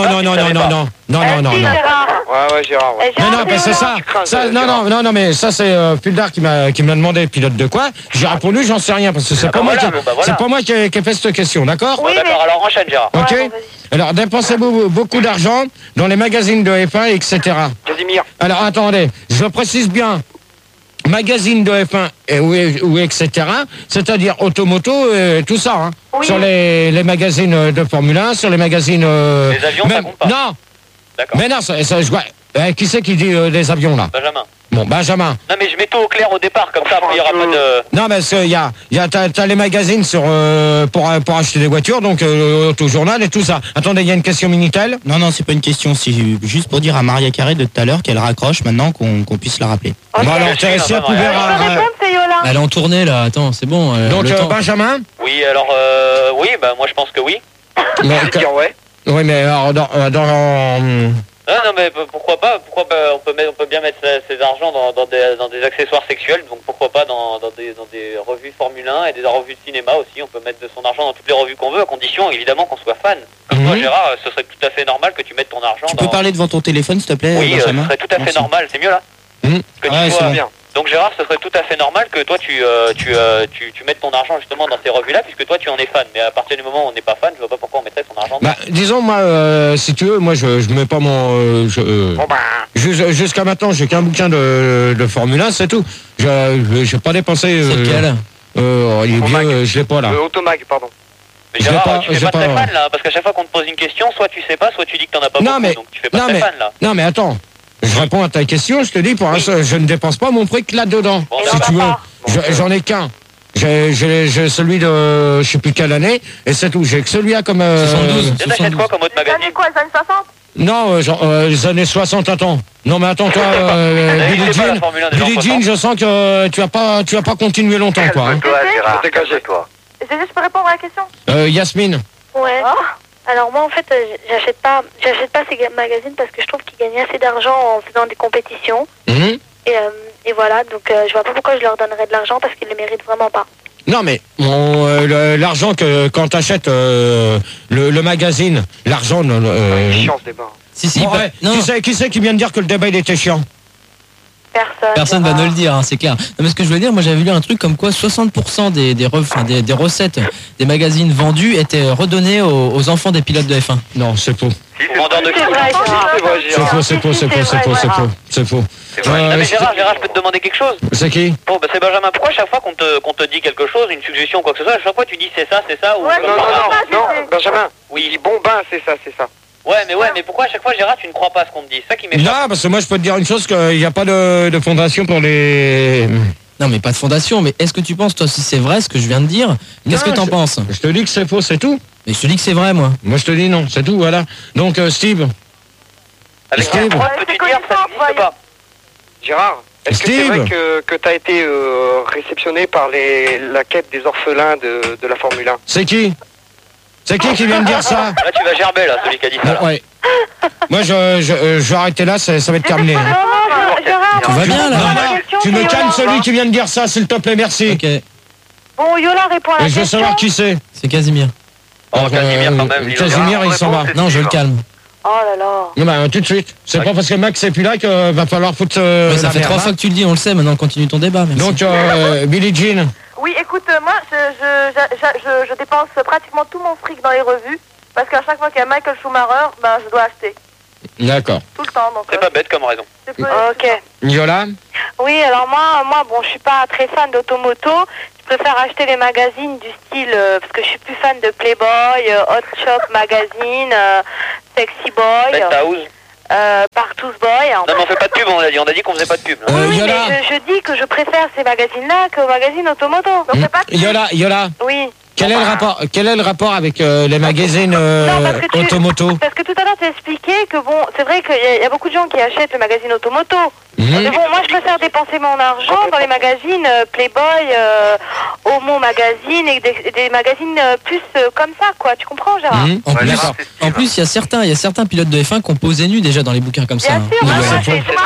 S9: Gérard. Ouais.
S1: Non, mais c'est ça. Non, mais ça c'est Puldar qui m'a demandé pilote de quoi. J'ai répondu j'en sais rien parce que c'est pas moi qui ai fait cette question, d'accord?
S7: Oui, d'accord, alors enchaîne Gérard.
S1: Ok. Alors dépensez-vous beaucoup d'argent dans les magazines de F1, etc.
S9: Casimir.
S1: Alors attendez, je précise bien. Magazine de F1 ou etc. C'est-à-dire automoto, tout ça. Hein. Oui. Sur les magazines de Formule 1, sur les magazines...
S7: les avions, ça compte pas.
S1: Non.
S7: D'accord.
S1: Mais non, je vois. Qui c'est qui dit des avions, là?
S7: Benjamin.
S1: Bon, Benjamin.
S7: Non, mais je mets tout au clair au départ, comme ça, après, il n'y aura pas de...
S1: Non, mais t'as les magazines pour acheter des voitures, donc Autojournal et tout ça. Attendez, il y a une question Minitel?
S6: Non, c'est pas une question, c'est juste pour dire à Maria Carré de tout à l'heure qu'elle raccroche maintenant, qu'on puisse la rappeler.
S1: Okay. Bon, alors, si elle pouvait...
S5: Elle est en tournée, là, attends, c'est bon.
S1: Donc, Benjamin?
S7: Oui, alors, oui, moi, je pense que oui.
S9: Ouais.
S1: Oui, mais alors,
S7: Non, mais pourquoi pas on peut bien mettre ses argent dans des accessoires sexuels, donc pourquoi pas dans des revues Formule 1 et des revues de cinéma aussi. On peut mettre de son argent dans toutes les revues qu'on veut, à condition évidemment qu'on soit fan. Comme toi, Gérard, ce serait tout à fait normal que tu mettes ton argent.
S6: Tu peux parler devant ton téléphone, s'il te plaît?
S7: Oui, ce serait tout à fait normal. C'est mieux là. Que tu sois bien. Donc Gérard, ce serait tout à fait normal que toi tu mettes ton argent justement dans ces revues-là, puisque toi tu en es fan. Mais à partir du moment où on n'est pas fan, je vois pas pourquoi on mettrait son argent.
S1: Disons moi, si tu veux, moi je mets pas mon. Jusqu'à maintenant, j'ai qu'un bouquin de Formule 1, c'est tout. J'ai pas dépensé.
S5: C'est lequel?
S1: Il est vieux, je l'ai pas là.
S9: Automag, pardon.
S7: Mais Gérard, tu fais pas très fan là, parce qu'à chaque fois qu'on te pose une question, soit tu sais pas, soit tu dis que t'en as pas beaucoup, donc tu fais pas très fan là.
S1: Non mais attends. Je réponds à ta question, je te dis, pour l'instant, je ne dépense pas mon fric là-dedans.
S7: Bon,
S1: si tu veux, j'en ai qu'un. J'ai celui de, je sais plus quelle année, et c'est tout. J'ai que celui-là comme...
S5: 72.
S7: Tu achètes quoi comme autre magazine?
S4: Les années quoi, les années 60?
S1: Non, les années 60, attends. Non mais attends, toi, Billie Jean, je sens que tu vas pas continuer longtemps, quoi. Hein.
S8: Toi, Gérard, toi.
S4: Je peux répondre à la question?
S3: Ouais.
S4: Yasmine.
S3: Alors moi en fait j'achète pas ces magazines parce que je trouve qu'ils gagnent assez d'argent en faisant des compétitions. Et voilà, donc je vois pas pourquoi je leur donnerais de l'argent parce qu'ils le méritent vraiment pas.
S1: Non mais l'argent que quand t'achètes le magazine, l'argent...
S9: chiant ce débat.
S5: Si,
S1: qui c'est qui vient de dire que le débat il était chiant?
S5: Personne va nous le dire, hein, c'est clair. Non, mais ce que je voulais dire, moi j'avais lu un truc comme quoi 60% des recettes des magazines vendus étaient redonnées aux enfants des pilotes de F1.
S1: Non, c'est faux. C'est faux.
S7: Non mais Gérard, je peux te demander quelque chose?
S1: C'est qui?
S7: Bon, c'est Benjamin. Pourquoi chaque fois qu'on te dit quelque chose, une suggestion, quoi que ce soit, à chaque fois tu dis c'est ça ou...
S9: Non, Benjamin. Oui, bon c'est ça.
S7: Ouais, mais pourquoi à chaque fois, Gérard, tu ne crois pas à ce qu'on te dit? C'est ça qui m'échappe.
S1: Non, parce que moi, je peux te dire une chose, qu'il n'y a pas de fondation pour les...
S5: Non, mais pas de fondation, mais est-ce que tu penses, toi, si c'est vrai, ce que je viens de dire? Qu'est-ce que t'en penses?
S1: Je te dis que c'est faux, c'est tout.
S5: Mais je te dis que c'est vrai, moi.
S1: Moi, je te dis non, c'est tout, voilà. Donc, Steve.
S7: Avec quelle preuve peux-tu dire ça n'existe pas?
S9: Gérard, est-ce que c'est vrai que t'as été réceptionné par la quête des orphelins de la Formule 1?
S1: C'est qui? C'est qui vient de dire ça?
S7: Là, tu vas gerber, là, celui qui a dit ça.
S1: Ouais. Moi, je vais arrêter là, ça va être terminé.
S5: Tout va bien, là.
S1: Tu me calmes celui qui vient de dire ça, s'il te plaît, merci.
S5: Ok.
S3: Bon, Yola répond à la question.
S1: Je veux savoir qui c'est.
S5: C'est Casimir.
S7: Casimir, quand même.
S1: Casimir, il s'en va.
S5: Non, je le calme.
S3: Oh là là.
S1: Non, tout de suite. C'est pas parce que Max n'est plus là qu'il va falloir foutre...
S5: ça fait 3 fois que tu le dis, on le sait, maintenant continue ton débat. Merci.
S1: Donc, Billie Jean.
S4: Oui, écoute, moi, je dépense pratiquement tout mon fric dans les revues, parce qu'à chaque fois qu'il y a Michael Schumacher, je dois acheter.
S1: D'accord.
S4: Tout le temps.
S7: C'est pas bête comme raison.
S3: Ok.
S1: Yola?
S3: Oui, alors moi, bon, je suis pas très fan d'automoto. Je préfère acheter les magazines du style, parce que je suis plus fan de Playboy, Hot Shop Magazine, Sexy Boy.
S7: Penthouse.
S3: Partout Boy.
S7: Non mais on fait pas de pub, on a dit qu'on faisait pas de pub.
S3: Oui, mais je dis que je préfère ces magazines-là qu'aux magazines automoto. Donc c'est pas de pub.
S1: Yola.
S3: Oui.
S1: Quel est le rapport avec les magazines automoto?
S3: Parce que tout à l'heure tu as expliqué que bon, c'est vrai qu'il y a beaucoup de gens qui achètent le magazine automoto. Mais bon, moi je préfère dépenser mon argent dans les magazines Playboy, Homo Magazine et des magazines plus comme ça, quoi. Tu comprends, Gérard?
S5: En plus, il y a certains pilotes de F1 qui ont posé nu déjà dans les bouquins comme ça.
S3: Bien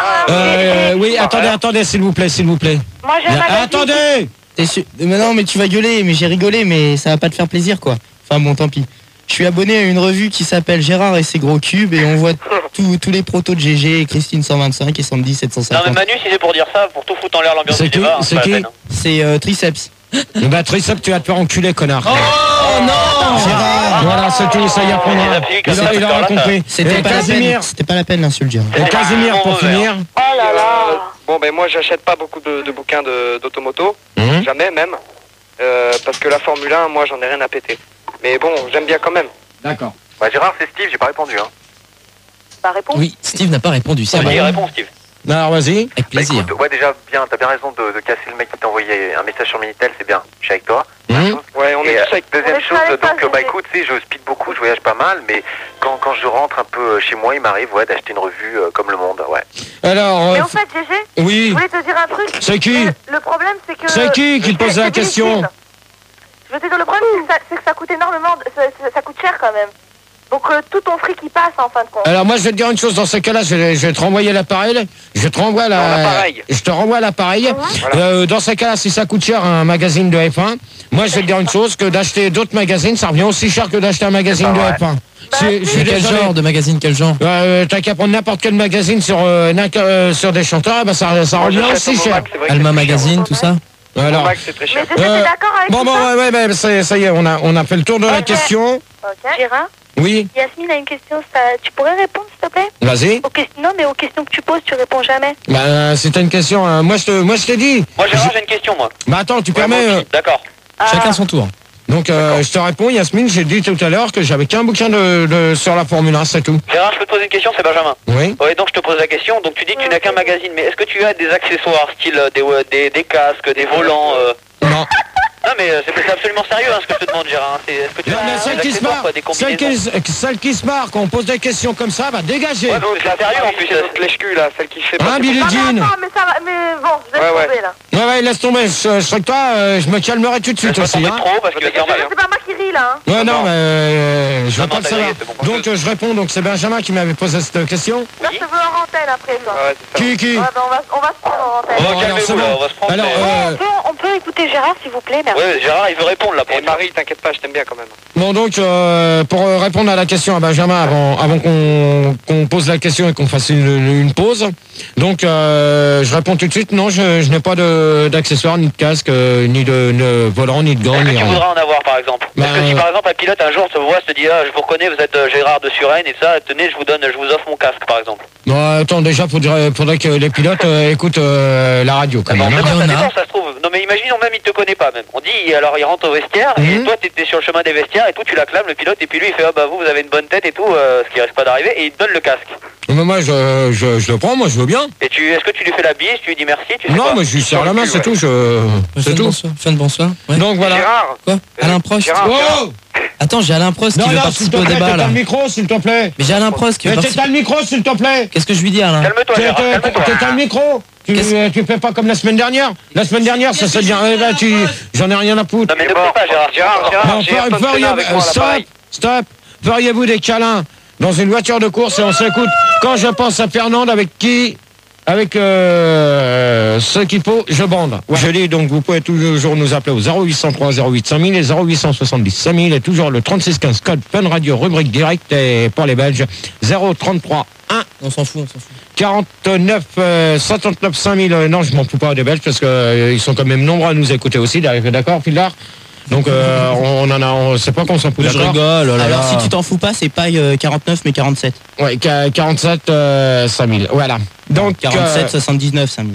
S3: sûr,
S1: oui, attendez, s'il vous plaît.
S3: Moi j'ai un magazine.
S1: Attendez!
S6: Mais non, mais tu vas gueuler, mais j'ai rigolé, mais ça va pas te faire plaisir, quoi. Enfin bon, tant pis. Je suis abonné à une revue qui s'appelle Gérard et ses gros cubes et on voit tous les protos de GG, Christine 125 et Sandy 750.
S7: Non mais Manu, si c'est pour dire ça, pour tout foutre en l'air l'ambiance du débat,
S1: c'est qui?
S6: C'est Triceps.
S1: Bah Triceps, tu vas te faire enculer, connard.
S5: Oh non,
S6: Gérard.
S1: Voilà, c'est tout, ça y apprendra. Il aura compris.
S6: C'était pas la peine d'insulter Gérard.
S1: Et Casimir, pour finir.
S3: Oh là là.
S9: Bon, ben moi, j'achète pas beaucoup de bouquins d'automoto. Jamais, même. Parce que la Formule 1, moi, j'en ai rien à péter. Mais bon, j'aime bien quand même.
S1: D'accord.
S8: Bah Gérard, c'est Steve, j'ai pas répondu. Hein.
S3: Bah réponds.
S5: Oui, Steve n'a pas répondu, c'est vrai.
S7: Réponds, Steve.
S1: Alors vas-y.
S5: Avec plaisir.
S8: Bah, écoute, ouais, déjà, bien, t'as bien raison de casser le mec qui t'a envoyé un message sur Minitel, c'est bien, je suis avec toi.
S9: Ouais, on est tous avec.
S8: Deuxième chose, donc, bah écoute, tu sais, je speed beaucoup, je voyage pas mal, mais quand je rentre un peu chez moi, il m'arrive d'acheter une revue comme Le Monde, ouais.
S1: Alors.
S3: Mais en fait, GG,
S1: oui.
S3: je voulais te dire un truc.
S1: C'est qui?
S3: Le problème, c'est que.
S1: C'est qui te pose la question?
S3: Je veux te dire, le problème, c'est que ça coûte énormément, ça coûte cher quand même. Donc tout ton fric qui passe en fin de compte.
S1: Alors moi je vais te dire une chose, dans ces cas-là, je vais te renvoyer l'appareil. Je te renvoie l'appareil. Dans ces cas-là, si ça coûte cher un magazine de F1, moi je vais te dire une chose, que d'acheter d'autres magazines, ça revient aussi cher que d'acheter un magazine de F1.
S5: Quel genre de magazine, quel genre?
S1: T'as qu'à prendre n'importe quel magazine sur des chanteurs, bah ça revient aussi cher.
S5: Alma Magazine, tout ça?
S1: Alors,
S3: Mais je suis d'accord avec
S1: bon, ça y est, on a fait le tour de la question.
S3: Gérard?
S1: Oui.
S3: Yasmine a une question, tu pourrais répondre s'il te plaît?
S1: Vas-y.
S3: Non, mais aux questions que tu poses, tu réponds jamais.
S1: Bah, c'est une question. Moi, je t'ai dit.
S7: Moi, Gérard, j'ai une question, moi.
S1: Bah, attends, tu permets.
S7: D'accord.
S5: Chacun son tour.
S1: Donc, je te réponds, Yasmine, j'ai dit tout à l'heure que j'avais qu'un bouquin sur la Formule 1, c'est tout.
S7: Gérard, je peux te poser une question, c'est Benjamin.
S1: Oui.
S7: Ouais, donc je te pose la question. Donc tu dis que tu n'as qu'un magazine, mais est-ce que tu as des accessoires, style des casques, des volants
S1: Non.
S7: Non mais c'est absolument sérieux ce que je te demande, Gérard. Est-ce que tu as
S1: celle qui se marre, celle qui se marre quand on pose des questions comme ça, bah dégagez.
S7: Ouais, donc c'est sérieux en plus.
S9: C'est lèche-cul là, celle qui fait pas.
S1: Billie Jean.
S3: Mais ça va, mais bon, je laisse tomber là.
S1: Ouais, laisse tomber. Je serais que toi, je me calmerai tout de suite aussi.
S7: Trop parce que
S3: c'est pas moi qui ris là.
S1: Ouais, non, mais je veux pas le savoir. Donc je réponds. Donc c'est Benjamin qui m'avait posé cette question.
S3: Là, je te veux en antenne après toi.
S1: Qui?
S3: Ouais, on va se prendre en antenne.
S7: On va se prendre.
S1: Alors,
S3: on peut écouter Gérard s'il vous plaît, merci.
S7: Ouais, Gérard, il veut répondre là.
S9: Et Marie, t'inquiète pas, je t'aime bien quand même.
S1: Bon, donc pour répondre à la question à Benjamin avant qu'on pose la question et qu'on fasse une pause. Donc je réponds tout de suite. Non, je n'ai pas d'accessoires, ni de casque, ni de volant, ni de gants.
S7: Est-ce que tu voudrais en avoir par exemple? Est-ce que si par exemple un pilote un jour te voit, se dit je vous reconnais, vous êtes Gérard de Suresnes et ça, tenez, je vous offre mon casque par exemple.
S1: Non, attends, déjà faudrait que les pilotes écoutent la radio quand même.
S7: Ça dépend, ça se trouve. Non mais imaginons même il te connaît pas même. On dit alors il rentre au vestiaire et toi t'étais sur le chemin des vestiaires et tout, tu l'acclames le pilote et puis lui il fait vous avez une bonne tête et tout, ce qui risque pas d'arriver et il te donne le casque.
S1: Mais moi je le prends, moi je veux bien.
S7: Et est-ce que tu lui fais la bise, tu lui dis merci,
S1: non, mais je lui serre la main, c'est tout. C'est tout.
S5: Bonsoir. Ouais.
S1: Donc voilà.
S9: Gérard.
S5: Quoi? Alain Prost.
S1: Oh,
S5: attends, j'ai Alain Prost qui veut participer au débat là.
S1: T'as le micro s'il te plaît.
S5: Mais j'ai Alain Prost qui veut participer.
S1: T'as le micro s'il te plaît.
S5: Qu'est-ce que je lui dis Alain?
S7: Calme-toi Gérard, calme-toi.
S1: T'as le micro. Tu fais pas comme la semaine dernière. La semaine dernière, ça s'est bien. J'en ai rien à foutre.
S7: Non mais ne fais pas Gérard.
S1: Stop. Feriez-vous des câlins dans une voiture de course et on s'écoute quand je pense à Fernande avec ce qu'il faut, je bande. Ouais. Je dis donc, vous pouvez toujours nous appeler au 0803 08 5000 et 0870 5000 et toujours le 3615 code Fun Radio rubrique direct et pour les Belges 033 1.
S5: On s'en fout.
S1: 49 59 5000. Non, je m'en fous pas des Belges parce que ils sont quand même nombreux à nous écouter aussi. D'accord, Philard? Donc c'est pas qu'on s'en fout,
S5: Je
S1: d'accord.
S5: rigole.
S6: Alors si tu t'en fous pas, c'est pas 49 mais 47.
S1: Ouais, 47 5000. Voilà. Donc
S6: 47 79 5000.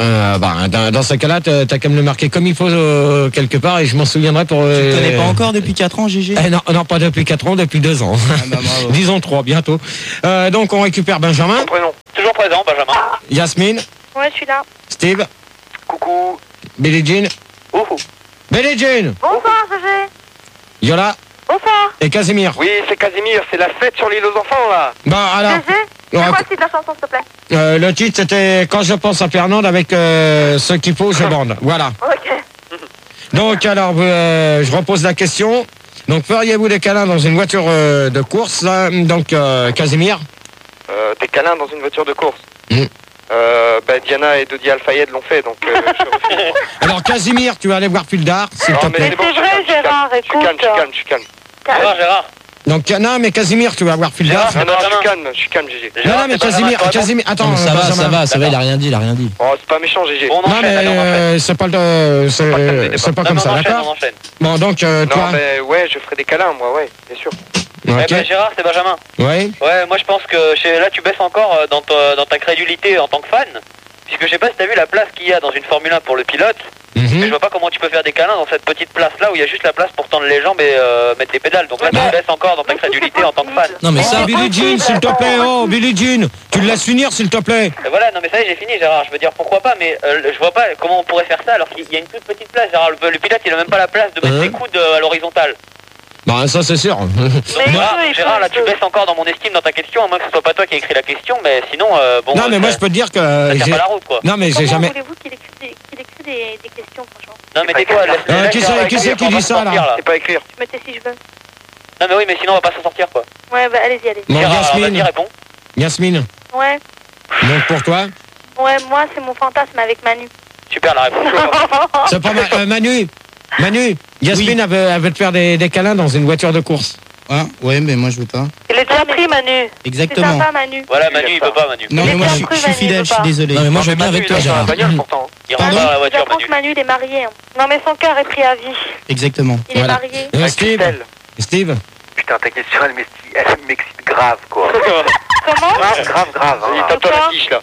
S1: Dans ce cas-là, t'as qu'à me le marquer comme il faut quelque part et je m'en souviendrai pour.
S6: Tu ne connais pas encore depuis 4 ans, GG?
S1: Non, pas depuis 4 ans, depuis 2 ans. Disons 3 bientôt. Donc on récupère Benjamin.
S7: Prénom. Toujours présent, Benjamin.
S1: Yasmine.
S3: Ouais, je suis là.
S1: Steve.
S8: Coucou.
S1: Billie Jean. Billie Jean.
S4: Bonsoir, GG.
S1: Yola.
S3: Bonsoir.
S1: Et Casimir.
S9: Oui, c'est Casimir, c'est la fête sur l'île aux enfants, là.
S1: Bah alors.
S4: GG, c'est quoi le titre de la chanson, s'il te plaît?
S1: Le titre c'était Quand je pense à Fernande avec ce qu'il faut, je bande. Voilà.
S4: Ok.
S1: Donc alors, je repose la question. Donc feriez-vous des câlins dans une voiture de course là? Donc Casimir.
S9: Des câlins dans une voiture de course.
S1: Mm.
S9: Diana et Dodi Al-Fayed l'ont fait, donc je refuse.
S1: Alors Casimir, tu vas aller voir Fildar, s'il te
S9: Non,
S1: plaît.
S9: mais
S4: C'est vrai, Gérard,
S9: je suis calme, je suis calme.
S7: Gérard.
S1: Donc non, mais Casimir, tu vas voir Fildar.
S9: Non, je suis calme, GG.
S1: Non, mais Casimir, attends.
S5: Ça
S1: Benjamin.
S5: va, il a rien dit.
S9: Oh, c'est pas méchant, GG.
S7: On
S1: Non,
S7: enchaîne,
S1: mais c'est pas comme ça,
S7: on
S1: d'accord?
S7: enchaîne.
S1: Bon, donc
S9: Non,
S1: toi.
S9: mais ouais, je ferai des câlins, moi, ouais, bien sûr.
S1: Ok.
S7: Gérard, c'est Benjamin.
S1: Ouais.
S7: Ouais, moi je pense que là tu baisses encore dans ta crédulité en tant que fan. Puisque je sais pas si t'as vu la place qu'il y a dans une Formule 1 pour le pilote. Mais je vois pas comment tu peux faire des câlins dans cette petite place là où il y a juste la place pour tendre les jambes et mettre les pédales. Donc là tu baisses encore dans ta crédulité en tant que fan.
S5: Non, mais ça.
S1: Billie Jean, s'il te plaît. Oh, Billie Jean. Tu le laisses finir, s'il te plaît.
S7: Et voilà, non mais ça y est, j'ai fini Gérard. Je veux dire pourquoi pas, mais je vois pas comment on pourrait faire ça alors qu'il y a une toute petite place. Gérard, le pilote il a même pas la place de mettre ses coudes à l'horizontale.
S1: Bah ça c'est sûr.
S7: Donc Gérard, là tu baisses encore dans mon estime dans ta question, à moins que ce soit pas toi qui ai écrit la question, mais sinon bon.
S1: Non mais moi je peux te dire que
S7: ça tient pas la route quoi.
S1: Non mais j'ai jamais.
S3: Comment voulez-vous qu'il écris des questions, franchement?
S7: Non mais tais-toi, laisse-le.
S1: Qui c'est qui dit ça là?
S9: C'est pas écrire.
S3: Je me tais si je veux.
S7: Non mais oui, mais sinon on va pas s'en sortir quoi.
S3: Ouais, bah allez-y, allez-y.
S1: Bon,
S7: Gérard, vas-y,
S1: Yasmine.
S7: réponds.
S1: Yasmine.
S3: Ouais.
S1: Donc pour toi?
S3: Ouais, moi c'est mon fantasme avec Manu.
S7: Super la réponse.
S1: C'est pas Manu, Yasmine elle veut te faire des câlins dans une voiture de course.
S6: Hein? Ouais, mais moi je veux pas.
S3: Il est déjà pris, Manu. C'est
S6: Exactement.
S3: sympa, Manu.
S7: Voilà, Manu il peut pas, Manu.
S6: Non, mais moi
S3: Il est
S6: je
S3: bien
S6: suis
S3: cru,
S6: fidèle,
S3: Manu,
S6: je suis désolé.
S5: Non, mais moi je vais bien avec toi,
S9: Manu, il est dans
S5: Gérard.
S9: la bagnole, pourtant.
S7: Il rentre
S3: Manu,
S7: dans la voiture,
S3: j'apprends que
S7: Manu.
S3: Manu, il est marié. Non, mais son cœur est pris à vie.
S6: Exactement.
S3: Il est
S1: Voilà.
S3: marié.
S1: Steve.
S8: Putain, ta question, elle m'excite grave, quoi.
S3: Comment?
S8: Grave.
S9: Il
S8: Hein.
S9: tape toi la fiche, là.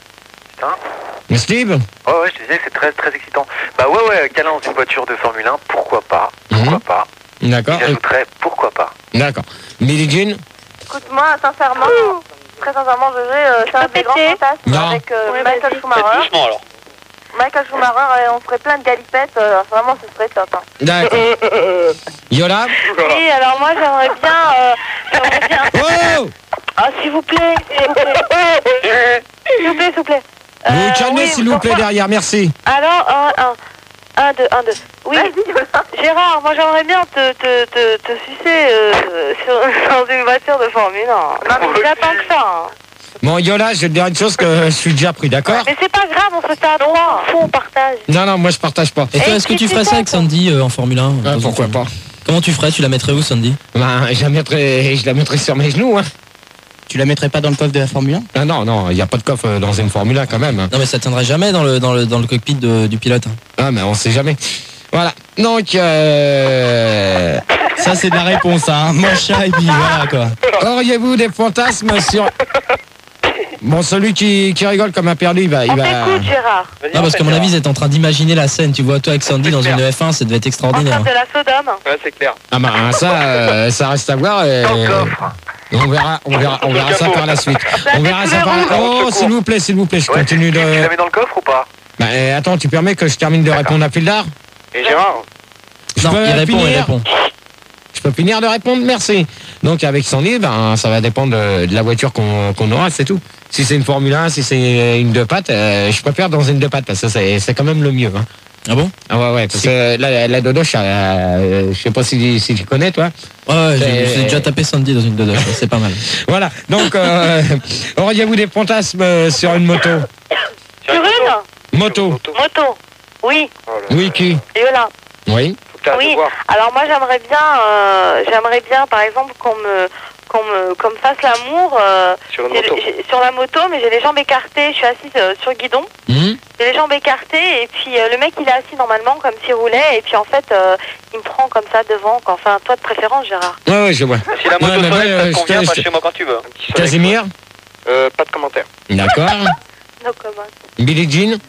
S8: Putain.
S1: Steve.
S8: Ouais, je te disais, c'est très, très excitant. Bah ouais, câlin dans une voiture de Formule 1, pourquoi pas?
S1: D'accord.
S8: Et j'ajouterais, pourquoi pas?
S1: D'accord. Billie Jean.
S4: Écoute, moi, sincèrement, très sincèrement, GG, c'est un des grands fantasmes
S1: Non.
S4: avec
S3: Ouais,
S4: Michael
S3: vas-y.
S7: Faites
S4: Schumacher.
S7: doucement alors.
S4: Michael Schumacher, on ferait plein de galipettes, vraiment, ce serait top. Hein.
S1: D'accord. Yola.
S3: Oui, alors moi j'aimerais bien.
S1: Oh.
S3: Ah, s'il vous plaît. S'il vous plaît.
S1: Vous vous calmez
S3: oui,
S1: s'il vous plaît
S3: pourquoi-
S1: derrière, merci.
S3: Alors, 1, 2. Oui, Gérard, moi j'aimerais bien te sucer dans une voiture de Formule 1. Non, mais j'attends que ça. Hein.
S1: Bon Yola, je vais te dire une chose que je suis déjà pris, d'accord?
S3: Mais c'est pas grave, on se fait à 3. On partage.
S1: Non, moi je partage pas.
S5: Et toi, est-ce que tu ferais ça avec Sandy en Formule 1?
S1: Pourquoi pas?
S5: Comment tu ferais? Tu la mettrais où, Sandy?
S1: Ben, je la mettrais sur mes genoux, hein.
S6: Tu la mettrais pas dans le coffre de la Formule 1?
S1: Ah non, il n'y a pas de coffre dans une Formule 1 quand même.
S5: Non, mais ça tiendrait jamais dans le cockpit du pilote.
S1: Ah, mais on sait jamais. Voilà. Donc,
S6: Ça c'est de la réponse, hein. Mon chat et puis voilà quoi.
S1: auriez-vous des fantasmes sur... Bon, celui qui rigole comme un perdu, il va...
S3: On t'écoute, Gérard.
S5: Non, parce qu'à mon avis, ils étaient en train d'imaginer la scène. Tu vois, toi avec Sandy dans une F1, ça devait être
S3: En
S5: extraordinaire.
S3: train de la Sodome.
S9: Ouais, c'est clair.
S1: Ah ben ça reste à voir.
S8: Dans le coffre.
S1: On verra ça par la suite. On verra ça par la... Oh, s'il vous plaît, je continue
S8: Tu la
S1: de...
S8: mets dans le coffre ou pas?
S1: Bah, attends, tu permets que je termine de répondre à Fildar?
S9: Et Gérard?
S1: Je
S5: Non,
S1: peux
S5: il répond.
S1: Je peux finir de répondre, merci. Donc avec Sandy, ben, ça va dépendre de la voiture qu'on aura, c'est tout. Si c'est une Formule 1, si c'est une 2 pattes, je préfère dans une 2 pattes parce que c'est quand même le mieux. Hein.
S5: Ah bon?
S1: Ah ouais, parce que la Dodoche, je sais pas si tu connais, toi.
S5: Ouais, j'ai déjà tapé Sandy dans une Dodoche, c'est pas mal.
S1: Voilà, donc, auriez-vous des fantasmes sur une moto?
S3: Sur une
S1: Moto.
S3: Oui.
S1: Oui, qui?
S3: Yola.
S1: Oui.
S3: Oui, alors moi j'aimerais bien par exemple qu'on
S4: qu'on me fasse l'amour sur la moto, mais j'ai les jambes écartées, je suis assise sur le guidon. J'ai les jambes écartées et puis le mec il est assis normalement comme s'il roulait et puis en fait il me prend comme ça devant. Enfin, toi de préférence, Gérard.
S1: Ouais, je vois.
S7: Si la moto te convient, passe chez moi quand tu veux.
S1: Casimir.
S9: Pas de commentaire.
S1: D'accord.
S4: No comment.
S1: Billie Jean.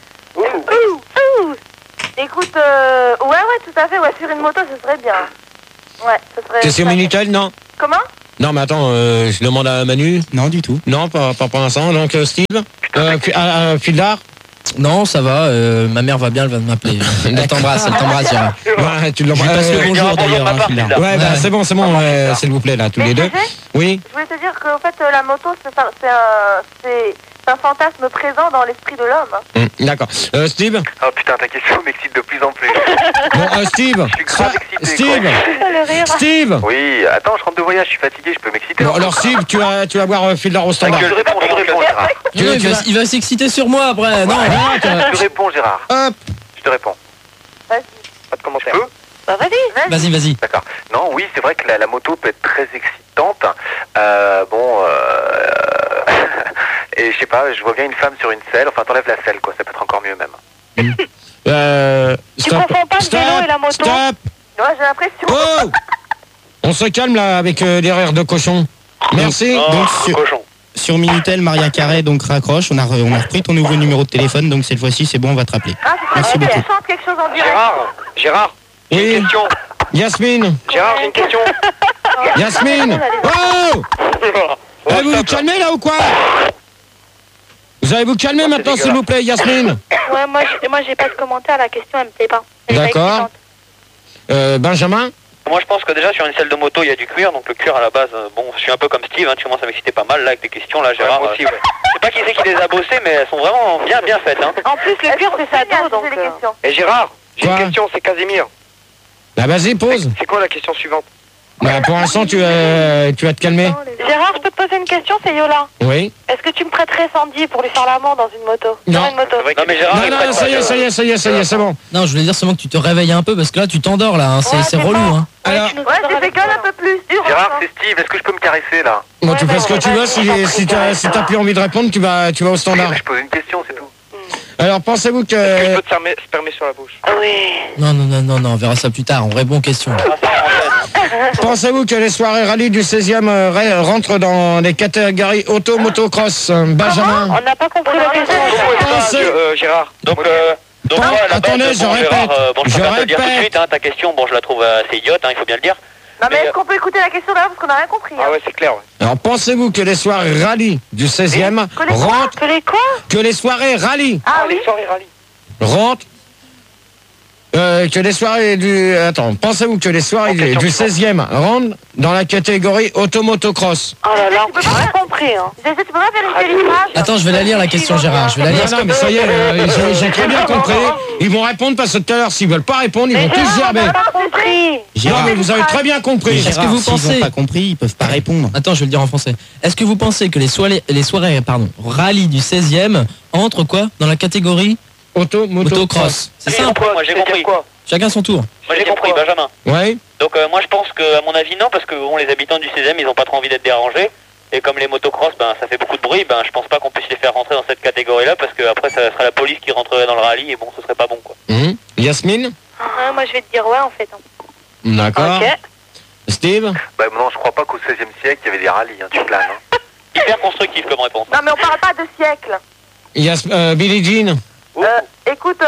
S4: Écoute, ouais, tout à fait, ouais, sur une moto, ce serait bien. Ouais, ce serait...
S1: Question Minitel, non?
S4: Comment?
S1: Non, mais attends, je demande à Manu.
S6: Non, du tout.
S1: Non, pas pour l'instant. Donc, Steve Fildar.
S5: Non, ça va, ma mère va bien, elle va m'appeler. Elle t'embrasse, Gérard.
S1: Ouais, tu l'embrasses.
S5: Je lui passe le bonjour d'ailleurs, hein, Fildar.
S1: Ouais, bah, c'est bon, s'il vous plaît, là, tous les deux. Oui.
S4: Je voulais te dire qu'en fait, la moto, c'est un fantasme présent dans l'esprit de l'homme.
S1: D'accord. Steve.
S8: Oh putain, ta question m'excite de plus en plus.
S1: Bon, Steve.
S8: Je suis grave excité.
S1: Steve.
S8: Oui, attends, je rentre de voyage, je suis fatigué, je peux m'exciter.
S1: Bon, alors Steve, tu vas voir Fildar au standard.
S8: Je réponds, Gérard.
S5: Il va s'exciter sur moi après. Non,
S8: je te réponds, Gérard.
S1: Hop.
S8: Je te réponds.
S4: Vas-y.
S8: Pas de commentaire.
S4: Tu peux ? Bah
S5: Vas-y.
S8: D'accord. Non, oui, c'est vrai que la moto peut être très excitante. Et je sais pas, je vois bien une femme sur une selle. Enfin, t'enlèves la selle, quoi. Ça peut être encore mieux, même.
S4: Tu confonds pas le vélo et la moto?
S1: Stop.
S4: Ouais, j'ai l'impression.
S1: Oh. On se calme, là, avec des rires de cochon. Merci.
S6: Donc, sur Minitel, Maria Carré donc raccroche. On a repris ton nouveau numéro de téléphone, donc cette fois-ci, c'est bon, on va te rappeler. Merci beaucoup.
S4: Chante quelque chose en direct.
S9: Gérard,
S1: Oui.
S9: une question.
S1: Yasmine.
S9: Gérard, j'ai une question.
S1: Yasmine. Oh. Vous vous calmez, là, ou quoi? Vous allez vous calmer maintenant, s'il vous plaît, Yasmine.
S3: Ouais, moi j'ai pas de commentaire, la question elle me plaît pas.
S1: D'accord. Benjamin.
S7: Moi je pense que déjà sur une selle de moto il y a du cuir, donc le cuir à la base, bon je suis un peu comme Steve, hein, tu commences à m'exciter pas mal là avec des questions là Gérard.
S9: Moi aussi,
S7: Je sais pas qui c'est qui les a bossées mais elles sont vraiment bien faites. Hein.
S4: En plus le cuir c'est sa dos donc...
S9: Et Gérard, j'ai
S1: Quoi?
S9: une question, c'est Casimir.
S1: Bah vas-y, pose.
S9: C'est quoi la question suivante?
S1: Bah pour l'instant tu vas te calmer.
S4: Gérard, je peux te poser une question, c'est Yola.
S1: Oui.
S4: Est-ce que tu me prêterais Sandy pour lui faire l'amour dans une moto?
S1: Non.
S4: Sur une moto.
S7: Non mais Gérard,
S1: Non, ça y est, c'est bon.
S5: Non, je voulais dire seulement que tu te réveilles un peu parce que là tu t'endors là, hein. C'est relou.
S4: Bon.
S5: Hein.
S1: Alors,
S4: Ouais, j'ai fait un peu plus dur.
S8: Gérard, c'est Steve, est-ce que je peux me caresser, là?
S1: bon, tu fais ce que tu veux, si t'as plus envie de répondre, tu vas au standard.
S8: Je pose une question, c'est tout.
S1: Alors pensez-vous
S9: Est-ce que je
S1: que...
S9: peux te spermer sur la bouche?
S4: Oui.
S5: Non, on verra ça plus tard, on répond aux questions.
S1: Pensez-vous que les soirées rallye du 16e rentrent dans les catégories auto-motocross? Benjamin.
S4: On n'a pas compris la question.
S9: Gérard.
S7: Donc
S1: attendez, je répète.
S7: Bon je préfère te le dire tout de suite, hein, ta question, bon je la trouve assez idiote, hein, il faut bien le dire.
S4: Non mais est-ce qu'on peut écouter la question d'abord parce qu'on n'a rien compris?
S9: Ah ouais, c'est clair. Ouais.
S1: Alors pensez-vous que les soirées rallye du 16e rentrent...
S4: Que les quoi?
S1: Que les soirées rallye
S4: Ah oui.
S9: Les soirées rallye.
S1: rentrent... que les soirées du... Attends, pensez-vous que les soirées du 16e rentrent dans la catégorie auto-motocross?
S4: Oh là là, tu peux pas compris. Hein. Tu peux pas vérifier l'image?
S5: Attends, je vais la lire la question Gérard, je vais la lire.
S1: Non, mais ça y est, j'ai très bien compris. Ils vont répondre parce que tout à l'heure, s'ils veulent pas répondre, ils vont tous gerber.
S4: On n'a pas compris.
S1: Non, mais vous avez très bien compris.
S5: Est-ce que vous
S6: S'ils
S5: pensez...
S6: n'ont pas compris, ils peuvent pas répondre.
S5: Attends, je vais le dire en français. Est-ce que vous pensez que les soirées rallye du 16e entrent quoi? Dans la catégorie motocross? C'est simple.
S7: Moi j'ai compris.
S5: Chacun son tour.
S7: Moi j'ai compris, Benjamin.
S1: Ouais.
S7: Donc moi je pense que à mon avis non, parce que bon, les habitants du 16e ils ont pas trop envie d'être dérangés. Et comme les motocross, ben ça fait beaucoup de bruit, ben je pense pas qu'on puisse les faire rentrer dans cette catégorie-là, parce que après ça sera la police qui rentrerait dans le rallye et bon ce serait pas bon quoi.
S1: Yasmine.
S3: Moi je vais te dire ouais en fait.
S1: D'accord.
S4: Ok.
S1: Steve.
S8: Bah non, je crois pas qu'au 16e siècle, il y avait des rallyes, hein, tu planes. Hein.
S7: Hyper constructif comme réponse.
S4: Non mais on parle pas de siècle.
S1: Billie Jean.
S4: Écoute,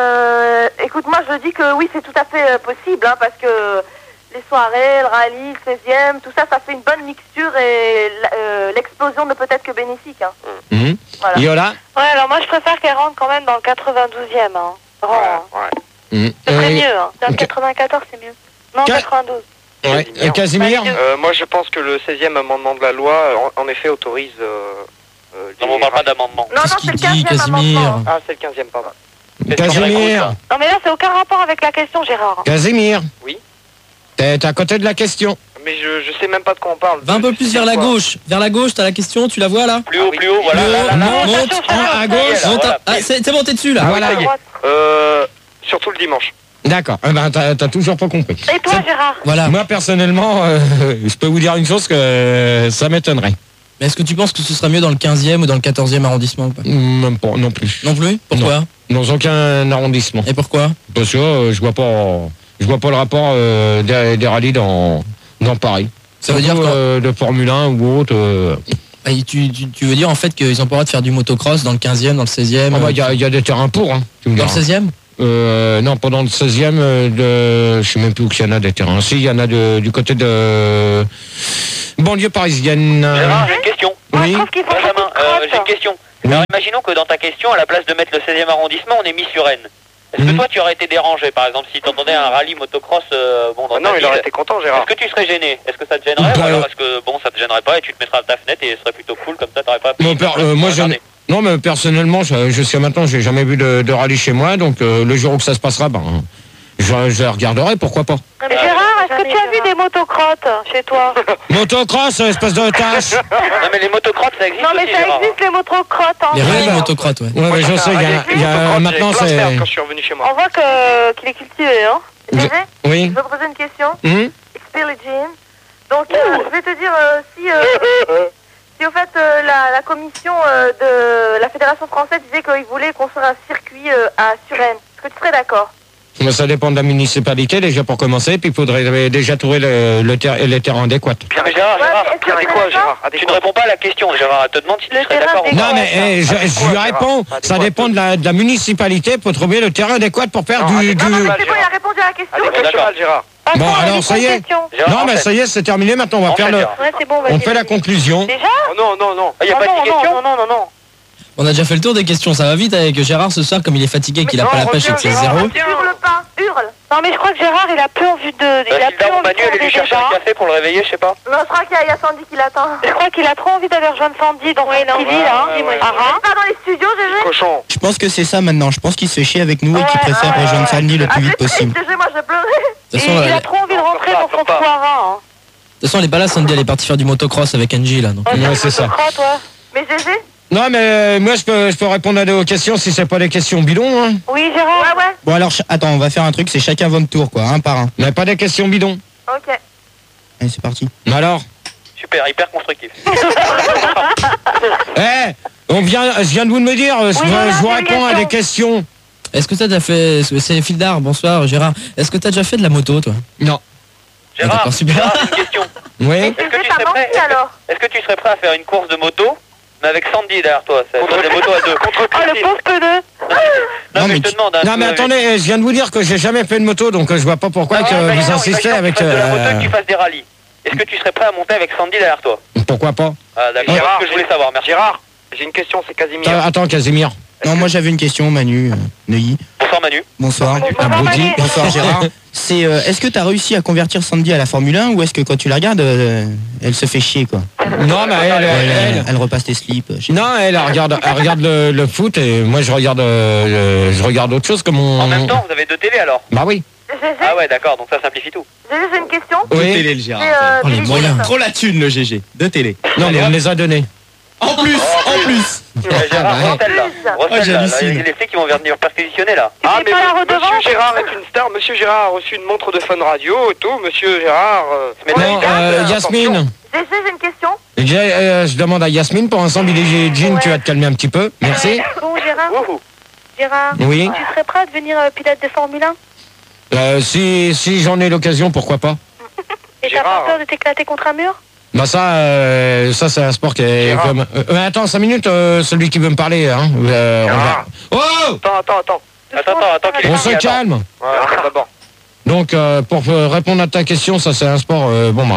S4: moi je dis que oui c'est tout à fait possible, hein, parce que les soirées, le rallye, le 16e, tout ça, ça fait une bonne mixture et l'explosion ne peut être que bénéfique. Hein. Voilà.
S1: Yola.
S4: Ouais, alors moi je préfère qu'elle rentre quand même dans le 92e. Hein.
S9: Ouais.
S4: Ce serait mieux. Hein.
S3: Dans le 94 c'est mieux.
S4: Non, 92.
S1: Ouais. Casimir.
S9: Moi je pense que le 16e amendement de la loi, en effet, autorise...
S7: Non, on parle pas d'amendement.
S4: Non,
S5: Qu'est-ce
S4: c'est le
S5: qu'il dit,
S4: 15e
S5: Casimir?
S4: amendement.
S9: Ah, c'est le 15e, pardon.
S1: Casimir.
S4: Non mais là c'est aucun rapport avec la question, Gérard.
S1: Casimir.
S9: Oui.
S1: T'es à côté de la question.
S9: Mais je sais même pas de quoi on parle.
S5: Va un peu plus vers la gauche. Vers la gauche, t'as la question, tu la vois là?
S7: Plus haut, voilà.
S5: Monte, à gauche. Monte à... Ah, c'est bon, t'es dessus là.
S1: Voilà.
S9: Surtout le dimanche.
S1: D'accord. T'as toujours pas compris.
S3: Et toi, Gérard?
S5: Voilà.
S1: Moi, personnellement, je peux vous dire une chose que ça m'étonnerait.
S5: Mais est-ce que tu penses que ce serait mieux dans le 15e ou dans le 14e arrondissement ou pas?
S1: Même pas, non plus.
S5: Non plus? Pourquoi?
S1: Non, dans aucun arrondissement.
S5: Et pourquoi?
S1: Parce que je vois pas le rapport des rallyes dans Paris.
S5: Ça veut dire que
S1: de Formule 1 ou autre.
S5: Tu veux dire en fait qu'ils ont pas le droit de faire du motocross dans le 15e, dans le 16e?
S1: Il y a des terrains pour. Hein,
S5: dans le 16e?
S1: Non, pas dans le 16e. Je sais même plus où il y en a des terrains. Si, il y en a du côté de banlieue parisienne.
S7: Gérard, j'ai une question.
S1: Oui.
S7: Benjamin, j'ai une question.
S1: Oui.
S7: Alors imaginons que dans ta question, à la place de mettre le 16e arrondissement, on est mis sur Rennes. Est-ce que toi tu aurais été dérangé, par exemple, si tu entendais un rallye motocross dans ta
S9: Non, il
S7: ville?
S9: aurait été content, Gérard.
S7: Est-ce que tu serais gêné? Est-ce que ça te gênerait? Ou alors est-ce que ça te gênerait pas et tu te mettras à ta fenêtre et ce serait plutôt cool, comme ça t'aurais pas...
S1: Non, mais personnellement, jusqu'à maintenant, j'ai jamais vu de rallye chez moi, donc le jour où ça se passera, je regarderai, pourquoi pas.
S3: Mais Gérard, est-ce que tu as vu des motocrottes chez toi?
S1: Motocross, espèce de tache.
S7: Non, mais les motocrottes, ça existe
S3: Non, mais
S7: aussi,
S3: ça
S7: Gérard.
S3: existe les motocrottes. Hein.
S5: Les rallyes motocrottes, ouais.
S1: Ouais, je sais, il y a maintenant c'est...
S9: Quand je suis revenu chez moi.
S3: On voit qu'il est cultivé, hein.
S4: Gégé,
S1: Oui.
S4: je veux poser une question. It's Billie Jean. Donc, je vais te dire si au fait la commission de la Fédération française disait qu'ils voulaient construire un circuit à Suresnes, est-ce que tu serais d'accord?
S1: Ça dépend de la municipalité déjà pour commencer, puis il faudrait déjà trouver les terrains adéquats.
S7: Mais Gérard,
S9: Bien quoi, Gérard?
S7: tu ne réponds pas à la question, Gérard. Elle te demande si tu serais d'accord ou pas.
S1: Non mais je lui réponds, ça dépend de la municipalité pour trouver le terrain adéquat pour faire du...
S4: Non, c'est bon, il a répondu à la question.
S7: D'accord,
S9: Gérard.
S1: Bon alors ça y est. Non mais ça y est, c'est terminé maintenant, on va faire
S3: Ouais, c'est bon,
S1: on fait la conclusion.
S3: Déjà?
S9: Oh non.
S7: Il n'y a pas de question?
S3: Non.
S5: On a déjà fait le tour des questions, ça va vite avec Gérard ce soir, comme il est fatigué, qu'il a pas la pêche et que c'est zéro.
S4: Hurle pas, hurle.
S3: Non, mais je crois que Gérard, il a plus envie de... Il a plus envie
S7: Manu, elle est lui chercher un café pour le réveiller, je sais pas.
S4: Non, je crois qu'il y a Sandy qui l'attend.
S3: Je crois qu'il a trop envie d'aller rejoindre Sandy dans son petit lit, là.
S4: Pas dans les studios, Gégé?
S9: Cochon.
S6: Je pense que c'est ça maintenant. Je pense qu'il se fait chier avec nous et qu'il préfère rejoindre Sandy le plus vite possible.
S4: Gégé, moi, je pleurais.
S5: De toute façon,
S3: Il a trop envie de rentrer dans son trou à rats,
S5: de toute façon, elle est pas là, Sandy, elle est partie faire du motocross avec Angie là. Donc.
S1: Ouais, c'est ça.
S4: Mais Gégé?
S1: Non mais moi je peux répondre à vos questions si c'est pas des questions bidons. Hein.
S3: Oui, Gérard.
S4: Ouais.
S6: Bon alors, attends, on va faire un truc, c'est chacun votre tour quoi, un par un.
S1: Mais pas des questions bidons.
S4: Ok.
S6: Allez, c'est parti.
S1: Alors
S7: Super, hyper constructif.
S1: je viens de vous me dire, je vous réponds à des questions.
S5: Est-ce que t'as déjà fait... C'est Fildar, bonsoir Gérard. Est-ce que t'as déjà fait de la moto toi?
S1: Non.
S7: Gérard,
S5: d'accord, super.
S7: Gérard, une question.
S1: Oui.
S7: Est-ce que tu serais prêt à faire une course de moto, mais avec Sandy derrière toi? C'est des motos à deux.
S3: Oh, le pauvre pneu.
S7: Non, mais je te demande.
S1: Non mais attendez, je viens de vous dire que j'ai jamais fait de moto, donc je vois pas pourquoi vous insistez avec...
S7: de la moto et que tu fasses des rallyes. Est-ce que tu serais prêt à monter avec Sandy derrière toi?
S1: Pourquoi pas?
S7: Ah d'accord, c'est ce que je voulais savoir, merci.
S9: Gérard, j'ai une question, c'est Casimir.
S1: Attends, Casimir.
S6: Non, moi j'avais une question, Manu, Neuilly.
S7: Bonsoir Manu.
S6: Bonsoir.
S1: Abruti.
S6: Bonsoir Gérard. C'est est-ce que t'as réussi à convertir Sandy à la Formule 1 ou est-ce que quand tu la regardes, elle se fait chier quoi?
S1: Non mais
S6: Elle repasse tes slips.
S1: Non, elle regarde le foot et moi je regarde autre chose comme on...
S7: En même temps, vous avez deux télé alors?
S1: Bah oui.
S7: Ah ouais, d'accord, donc ça simplifie tout.
S4: Gégé, j'ai une question.
S6: Deux télé le Gérard.
S5: Oh, les moyens.
S6: Trop la thune le GG. Deux télé.
S1: Non mais on les a donnés.
S6: En plus.
S7: Gérard, recèle là. Recèle là.
S6: j'hallucine.
S7: Les flics qui vont venir perquisitionner là.
S9: Ah, mais
S3: pas la redevance?
S9: Monsieur Gérard est une star. Monsieur Gérard a reçu une montre de Fun Radio et tout. Monsieur Gérard...
S1: Non, Yasmine.
S4: Gégé, j'ai une question.
S1: Je demande à Yasmine, pour l'instant, Billie Jean, tu vas te calmer un petit peu. Merci.
S3: Bon, Gérard.
S9: Wouhou.
S3: Gérard.
S1: Oui.
S3: Tu serais prêt à devenir pilote de Formule 1?
S1: Si j'en ai l'occasion, pourquoi pas?
S3: Et t'as pas peur de t'éclater contre un mur?
S1: Bah ça c'est un sport qui est
S9: Gérard.
S1: comme... attends, 5 minutes, celui qui veut me parler. Hein, on va... Oh
S9: Attends.
S7: Attends, qu'il
S1: On se calme.
S9: Ouais, d'abord.
S1: Donc, pour répondre à ta question, ça c'est un sport...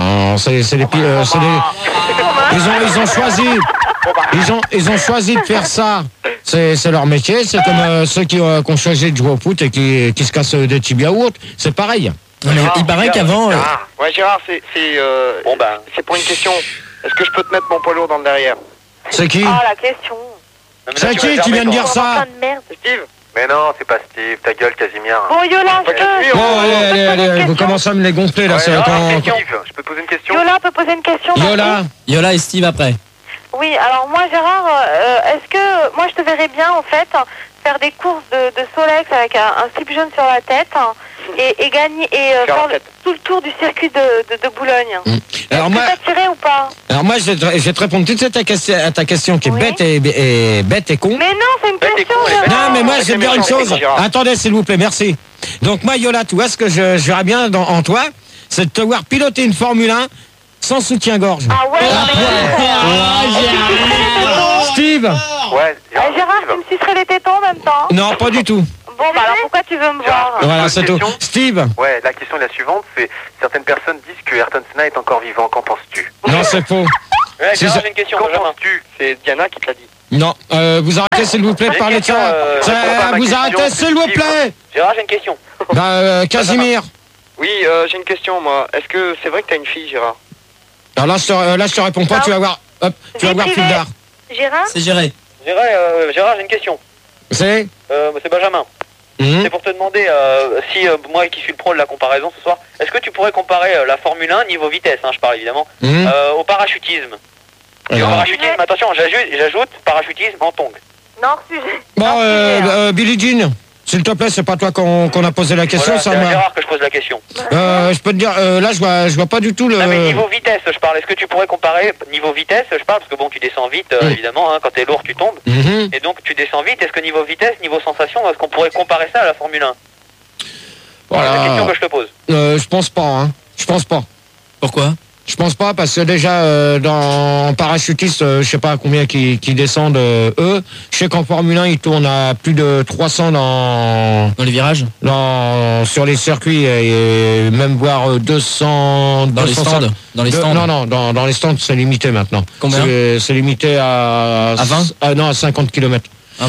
S1: Ils ont choisi de faire ça. C'est leur métier. C'est comme ceux qui ont choisi de jouer au foot et qui se cassent des tibias ou autre. C'est pareil.
S5: Non, mais il paraît qu'avant...
S9: Ouais, Gérard, c'est pour une question. Est-ce que je peux te mettre mon poids lourd dans le derrière?
S1: C'est qui?
S3: Ah, la question.
S1: C'est qui vient de dire ça?
S3: Plein de merde.
S9: Steve?
S8: Mais non, c'est pas Steve, ta gueule, Casimir.
S3: Bon, Yola,
S1: Bon, allez, vous commencez à me les gonfler là. C'est quand...
S8: Steve, je peux te poser une question?
S3: Yola peut poser une question.
S5: Yola et Steve après.
S3: Oui, alors moi, Gérard, est-ce que... Moi, je te verrais bien, en fait, faire des courses de Solex avec un slip jaune sur la tête
S4: et gagner et faire tout le tour du circuit de Boulogne.
S1: Alors moi,
S4: t'as tiré ou pas?
S1: Alors moi, je vais te répondre tout de suite à ta question qui est bête et con.
S4: Mais non, c'est une question.
S1: Non, mais moi, je vais te dire une chose. Attendez, s'il vous plaît, merci. Donc moi, Yola, tu vois ce que je verrais bien en toi, c'est de te voir piloter une Formule 1 sans soutien-gorge.
S4: Ah ouais.
S1: Steve.
S8: Ouais.
S4: Gérard, tu me sucerais les tétons en même temps?
S1: Non, pas du tout.
S4: Bon, bah alors pourquoi tu veux me voir?
S1: Voilà, c'est tout. Steve.
S8: Ouais, la question est la suivante, c'est certaines personnes disent que Ayrton Senna est encore vivant. Qu'en penses-tu?
S1: Non, c'est faux.
S7: Ouais, Gérard, j'ai une question.
S8: Qu'en penses-tu? C'est Diana qui te l'a dit.
S1: Non, vous arrêtez s'il vous plaît de parler de ça. Vous arrêtez s'il vous plaît.
S7: Gérard, j'ai une question.
S1: Casimir.
S9: Oui, j'ai une question, moi. Est-ce que c'est vrai que t'as une fille, Gérard?
S1: Alors là, je te réponds pas, tu vas voir. Hop, tu vas voir Fildar.
S4: Gérard?
S5: C'est géré.
S7: Gérard, j'ai une question.
S1: C'est
S7: Benjamin. C'est pour te demander si moi qui suis le pro de la comparaison ce soir, est-ce que tu pourrais comparer la Formule 1 niveau vitesse, je parle évidemment, au parachutisme. Et au parachutisme, attention, j'ajoute parachutisme en tongue.
S4: Non, sujet.
S1: Bon, Billie Jean, s'il te plaît, c'est pas toi qu'on a posé la question,
S7: voilà,
S1: ça
S7: c'est Gérard que je pose la question.
S1: Je peux te dire, là, je vois pas du tout le...
S7: Non, mais niveau vitesse, je parle. Est-ce que tu pourrais comparer niveau vitesse, je parle, parce que bon, tu descends vite, évidemment, quand t'es lourd, tu tombes. Et donc, tu descends vite. Est-ce que niveau vitesse, niveau sensation, est-ce qu'on pourrait comparer ça à la Formule 1? Voilà. C'est la question que je te pose.
S1: Je pense pas, hein. Je pense pas.
S5: Pourquoi?
S1: Je pense pas, parce que déjà, en parachutiste, je sais pas combien qui descendent, eux. Je sais qu'en Formule 1, ils tournent à plus de 300
S5: dans les virages,
S1: sur les circuits, et même voire 200...
S5: Dans les stands. Dans les stands.
S1: Non, dans les stands, c'est limité maintenant.
S5: Combien?
S1: C'est limité à
S5: 20
S1: non, à 50 km.
S5: Ah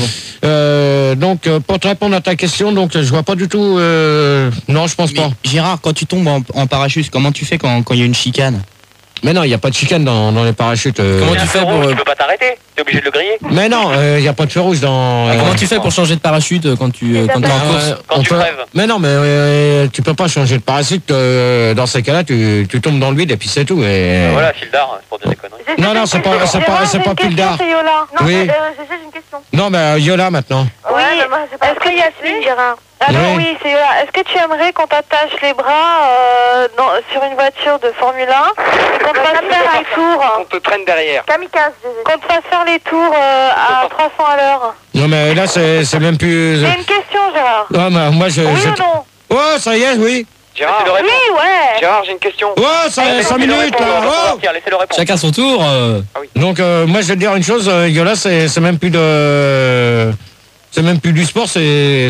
S5: bon.
S1: Donc, pour te répondre à ta question, donc je vois pas du tout... non, je pense pas.
S6: Gérard, quand tu tombes en parachute, comment tu fais quand il y a une chicane?
S1: Mais non, il n'y a pas de chicane dans les parachutes.
S5: Comment tu fais pour...
S7: Tu peux pas t'arrêter, t'es obligé de le griller.
S1: Mais non, il n'y a pas de feu rouge dans...
S5: Comment tu fais pour changer de parachute quand tu es en course?
S7: Quand tu crèves.
S1: Mais non, mais tu peux pas changer de parachute. Dans ces cas-là, tu tombes dans le vide et puis c'est tout. Et...
S7: Voilà, Fildar, c'est pour dire des conneries.
S1: Non, c'est pas Fildar.
S4: Non,
S1: oui.
S4: j'ai une question.
S1: Non, mais Yola maintenant.
S4: Oui, est-ce que Yasmine, Gérard? Alors oui, c'est Yola. Est-ce que tu aimerais qu'on t'attache les bras sur une voiture de Formule 1 et qu'on te fasse faire un tour?
S9: On te traîne derrière.
S4: Kamikaze, qu'on te fasse faire les tours à 300 à l'heure.
S1: Non, mais là, c'est même plus...
S4: J'ai une question, Gérard.
S1: Non, mais moi,
S4: oui ou non?
S1: Oh, ça y est, oui.
S9: Gérard,
S4: oui, ouais.
S9: Gérard, j'ai une question.
S1: Oh, ça y est, 5 minutes, là. Oh.
S7: Laissez-le répondre.
S5: Chacun son tour.
S1: Donc, moi, je vais te dire une chose, Yola, c'est même plus de... C'est même plus du sport, c'est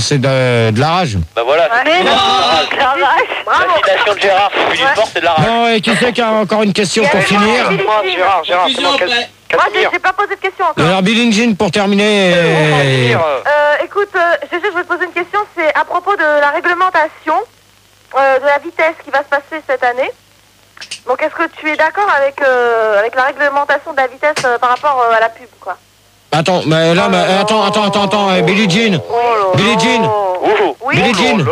S1: de la rage.
S7: Bah voilà.
S4: Mais non, c'est la rage. Bravo.
S7: La citation de Gérard, c'est plus du sport, c'est de la rage.
S1: Bon, et qui c'est qui a encore une question pour finir?
S9: Moi, Gérard, c'est moi.
S4: Moi, j'ai pas posé de question encore.
S1: Alors, Billie Jean, pour terminer...
S4: Écoute, je vais te poser une question, c'est à propos de la réglementation de la vitesse qui va se passer cette année. Donc, est-ce que tu es d'accord avec la réglementation de la vitesse par rapport à la pub, quoi?
S1: Attends, mais là, attends, Billie Jean. Billie Jean.
S4: Oui.
S1: Billie Jean.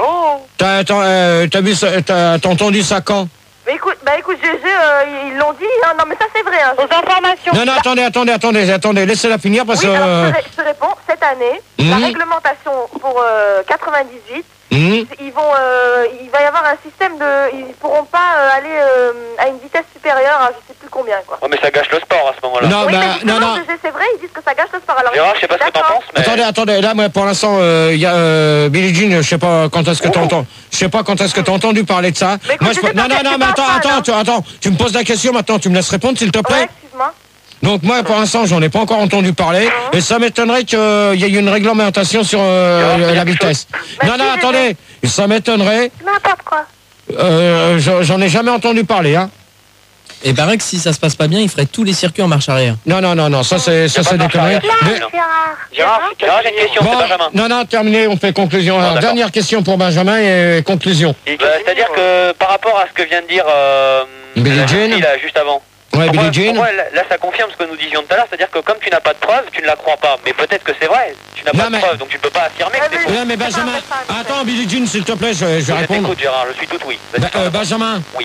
S1: T'as entendu ça quand?
S4: Mais écoute, GG, ils l'ont dit, hein. Non mais ça c'est vrai, hein. Aux informations.
S1: Non, attendez, laissez-la finir parce que...
S4: Oui, alors je te réponds, cette année, la réglementation pour 98, il va y avoir un système ils pourront pas aller à une vitesse supérieure à je sais plus combien, quoi.
S7: Oh, mais ça gâche le sport à ce moment-là.
S1: Non,
S4: non. C'est vrai, ils disent que ça gâche le sport. Alors,
S7: Gérard, je sais pas ce que t'en penses, mais...
S1: Attendez, là, moi, pour l'instant, il y a Billie Jean, je sais pas quand est-ce que t'entends. Je sais pas quand est-ce que t'as entendu parler de ça.
S4: Mais écoute,
S1: Non, mais attends, tu me poses la question maintenant, tu me laisses répondre, s'il te plaît.
S4: Ouais, excuse-moi.
S1: Donc moi, pour l'instant, j'en ai pas encore entendu parler, et ça m'étonnerait qu'il y ait une réglementation sur la vitesse. Non, attendez, ça m'étonnerait.
S4: N'importe quoi.
S1: J'en ai jamais entendu parler, hein.
S5: Et paraît que si ça se passe pas bien, il ferait tous les circuits en marche arrière.
S1: Non, ça c'est des conneries.
S7: Gérard, j'ai une question, c'est Benjamin.
S1: Non, terminé, on fait conclusion. Alors, dernière question pour Benjamin et conclusion.
S7: C'est-à-dire que par rapport à ce que vient de dire
S1: Billie Jean,
S7: là, juste avant.
S1: Ouais, Billie Jean.
S7: Pour moi, là, ça confirme ce que nous disions tout à l'heure, c'est-à-dire que comme tu n'as pas de preuves, tu ne la crois pas. Mais peut-être que c'est vrai, tu n'as pas de preuves, donc tu ne peux pas affirmer que c'est faux.
S1: Non, mais Benjamin, attends, Billie Jean, s'il te plaît, je vais répondre.
S7: Écoute, Gérard, je suis tout oui.
S1: Benjamin.
S7: Oui.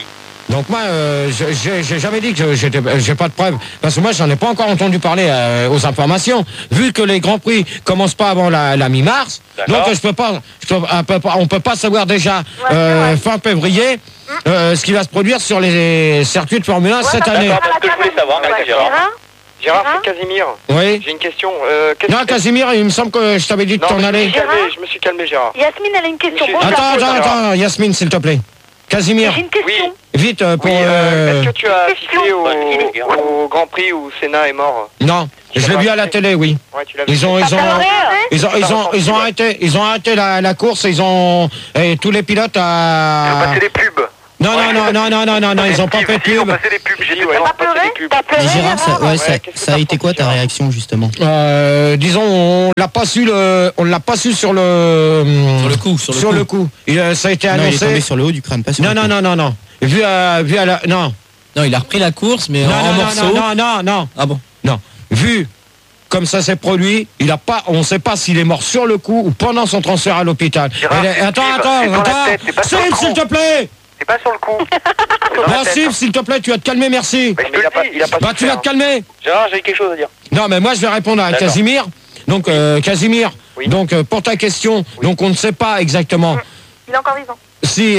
S1: Donc moi, j'ai jamais dit que j'ai pas de preuves, parce que moi j'en ai pas encore entendu parler aux informations. Vu que les grands prix commencent pas avant la mi-mars, donc on peut pas savoir déjà fin février ce qui va se produire sur les circuits de Formule 1 cette année.
S7: D'accord, ce que je voulais savoir, merci Gérard.
S9: Gérard, c'est Casimir.
S1: Oui.
S9: J'ai une question.
S1: Non, Casimir, il me semble que je t'avais dit de t'en aller.
S9: Je me suis calmé, Gérard.
S4: Yasmine, elle a une question.
S1: Attends, Yasmine, s'il te plaît. Casimir.
S4: J'ai une question.
S1: Vite, pour...
S9: Est-ce que tu as assisté au Grand Prix où Senna est mort?
S1: Non, je l'ai vu à la télé, oui.
S9: Ouais, tu l'as vu.
S1: Ils ont arrêté la course, et tous les pilotes
S8: Ils ont passé des pubs.
S1: Non, ils ont pas fait de
S8: Ils ont
S1: pub.
S8: passé des pubs, j'ai dit.
S4: T'as pleuré?
S6: Mais Gérard, ça a été quoi ta réaction justement?
S1: Disons, on l'a pas su sur le coup. Ça a été
S6: Non, il est
S1: annoncé.
S6: tombé sur le haut du crâne, pas sur le cou.
S1: Non. Vu à la non.
S5: Non, il a repris la course, mais en morceaux.
S1: Non.
S5: Ah bon?
S1: Non. Vu comme ça s'est produit, on ne sait pas s'il est mort sur le coup ou pendant son transfert à l'hôpital. Attends. Steve, s'il te plaît.
S8: C'est pas sur le coup.
S1: Bon, Steve, s'il te plaît, tu vas te calmer, merci. Tu vas te calmer.
S7: Gérard, j'ai quelque chose à dire.
S1: Non, mais moi, je vais répondre à Casimir. Donc, Casimir, donc pour ta question, donc on ne sait pas exactement.
S4: Il est encore vivant.
S1: Si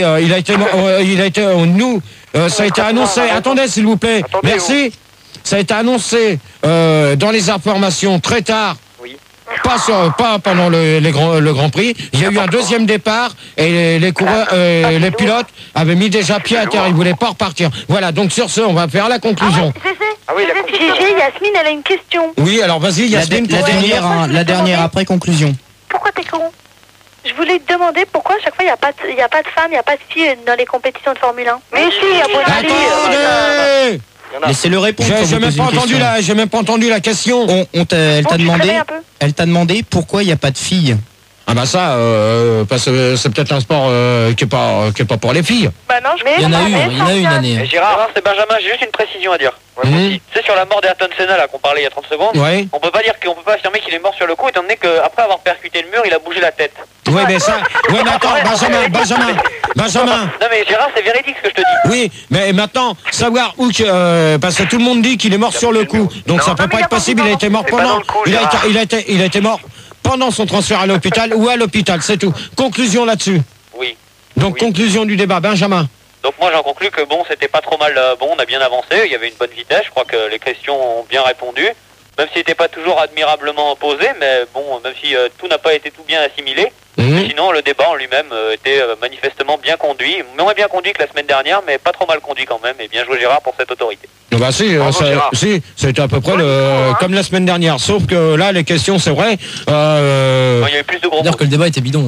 S1: ça a été annoncé. Attendez, s'il vous plaît. Merci. Ça a été annoncé dans les informations très tard. Pas pendant le Grand Prix. Il y a eu un deuxième départ et les coureurs, les pilotes avaient mis déjà pied à terre. Ils voulaient pas repartir. Voilà. Donc sur ce, on va faire la conclusion.
S4: Gégé, Yasmine, elle a une question.
S1: Oui, alors vas-y, Yasmine.
S6: La dernière après conclusion.
S4: Pourquoi t'es con? Je voulais te demander pourquoi à chaque fois il n'y a pas de femmes, il n'y a pas de filles dans les compétitions de Formule 1. Mais si, il y a pas de filles.
S1: Attendez.
S6: Laissez-le répondre.
S1: J'ai même pas entendu la question.
S6: Elle t'a demandé pourquoi il n'y a pas de filles.
S1: Ah bah ça, parce que c'est peut-être un sport qui est pas pour les filles.
S4: Bah non,
S5: il y en a eu une année.
S7: Gérard, c'est Benjamin, j'ai juste une précision à dire. C'est sur la mort d'Ayrton Senna là qu'on parlait il y a 30 secondes.
S1: Ouais.
S7: On peut pas affirmer qu'il est mort sur le coup étant donné qu'après avoir percuté le mur, il a bougé la tête.
S1: Oui, mais ça. Oui, mais attends, Benjamin.
S7: Non mais Gérard, c'est véridique ce que je te dis.
S1: Oui, mais maintenant, savoir où que parce que tout le monde dit qu'il est mort sur le coup. Donc ça peut pas être possible, il a été mort pendant. Il a été mort pendant son transfert à l'hôpital ou à l'hôpital, c'est tout. Conclusion là-dessus.
S7: Oui.
S1: Donc conclusion du débat, Benjamin.
S7: Donc moi j'en conclus que bon, c'était pas trop mal, on a bien avancé, il y avait une bonne vitesse, je crois que les questions ont bien répondu, même s'il n'était pas toujours admirablement posé, mais bon, même si tout n'a pas été tout bien assimilé, sinon le débat en lui-même était manifestement bien conduit, moins bien conduit que la semaine dernière, mais pas trop mal conduit quand même, et bien joué Gérard pour cette autorité.
S1: Bah si, c'était à peu près comme la semaine dernière, sauf que là les questions c'est vrai.
S7: Il y avait plus de gros.
S5: C'est-à-dire que le débat était bidon.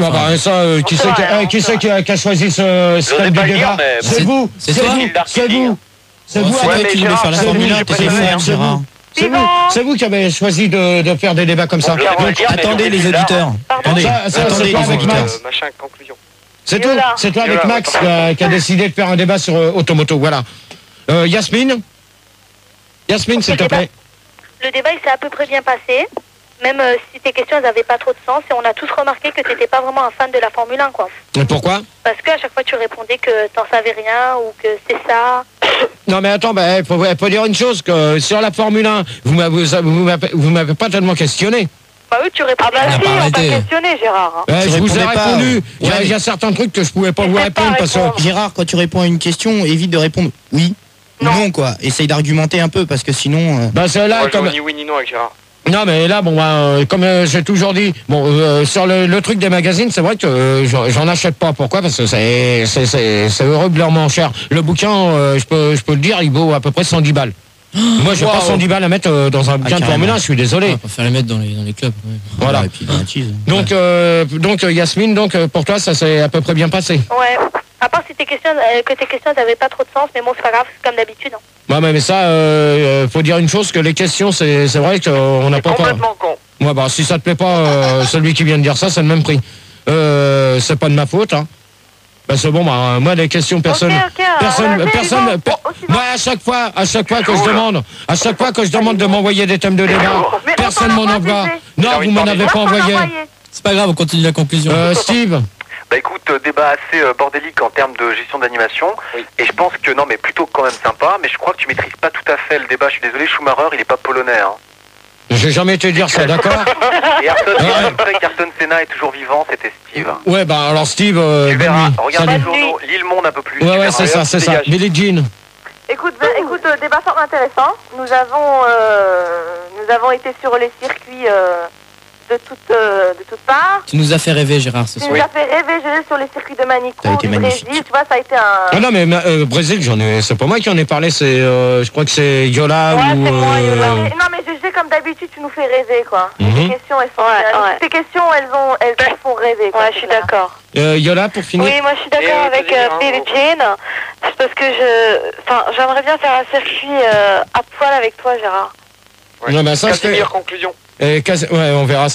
S1: Qui c'est qui a choisi ce thème du débat? C'est vous.
S5: C'est toi.
S1: C'est vous.
S6: C'est qui voulait faire la Formule 1, t'es fan, Gérard.
S1: C'est vous qui avez choisi de faire des débats comme ça.
S6: Attendez les auditeurs. Attendez les auditeurs.
S9: Machin, conclusion.
S1: C'est tout. C'est toi avec Max qui a décidé de faire un débat sur Automoto. Voilà. Yasmine, s'il te plaît.
S3: Le débat, il s'est à peu près bien passé. Même si tes questions n'avaient pas trop de sens, et on a tous remarqué que tu n'étais pas vraiment un fan de la Formule 1, quoi.
S1: Et pourquoi?
S3: Parce qu'à chaque fois, tu répondais que t'en savais rien ou que c'est ça.
S1: Non mais attends, faut dire une chose, que sur la Formule 1, vous m'avez pas tellement questionné.
S4: Bah oui, tu réponds. Ah bah si, on t'a questionné, Gérard.
S1: Je vous ai répondu. Il y a certains trucs que je pouvais pas vous répondre parce que...
S6: Gérard, quand tu réponds à une question, évite de répondre oui ou non, quoi. Essaye d'argumenter un peu parce que sinon...
S1: Bah c'est là comme...
S9: Ni oui ni non avec Gérard.
S1: Non mais là comme j'ai toujours dit, sur le truc des magazines, c'est vrai que j'en achète pas. Pourquoi? Parce que c'est horriblement cher. Le bouquin, je peux le dire, il vaut à peu près 110 balles. Moi j'ai pas 110 balles à mettre dans un bouquin de Formule 1, je suis désolé.
S5: On va faire les mettre dans les clubs. Ouais.
S1: Voilà.
S6: Et puis dans la cheese.
S1: Donc Yasmine, pour toi ça s'est à peu près bien passé.
S3: Ouais. À part si tes questions n'avaient pas trop de sens, mais bon, c'est pas grave, c'est comme d'habitude. Hein.
S1: Ouais, mais ça, faut dire une chose, que les questions, c'est vrai qu'on n'a pas...
S9: Complètement con.
S1: Ouais, bah, si ça te plaît pas, celui qui vient de dire ça, c'est le même prix. C'est pas de ma faute, hein. Parce que bon, moi, les questions, personne... Moi, à chaque fois que je demande de m'envoyer des thèmes de débat, personne m'en envoie. Non, vous m'en avez pas envoyé.
S5: C'est pas grave, on continue la conclusion.
S1: Steve.
S8: Bah écoute, débat assez bordélique en termes de gestion d'animation. Oui. Et je pense que, non mais plutôt quand même sympa, mais je crois que tu maîtrises pas tout à fait le débat. Je suis désolé, Schumacher, il est pas polonais. Hein.
S1: J'ai jamais été dire ça, d'accord.
S8: Et Ayrton Senna est toujours vivant, c'était Steve.
S1: Ouais, bah alors Steve...
S8: tu verras, regarde les journaux, lis Le Monde un peu plus.
S1: Ouais, c'est ça, c'est ça. Billie Jean.
S4: Écoute, débat fort intéressant. Nous avons été sur les circuits de toutes parts.
S5: Tu nous as fait rêver, Gérard, ce soir.
S4: Tu nous as fait rêver, sur les circuits de Manicourt, du Brésil. Tu vois, ça a été un...
S1: Ah non, mais Brésil, c'est pas moi qui en ai parlé, c'est, je crois que c'est Yola
S4: ou...
S1: c'est moi,
S4: Yola. Non, mais GG, comme d'habitude, tu nous fais rêver, quoi. Tes questions, elles sont... Tes questions, elles font rêver, quoi.
S3: Ouais, je suis d'accord.
S1: Yola, pour finir.
S3: Oui, moi, je suis d'accord avec Billie Jean. C'est parce que j'aimerais bien faire un circuit à poil avec toi, Gérard.
S9: Ouais.
S1: Non, bah ça,
S9: Casimir, conclusion.
S1: Ouais, on verra ça.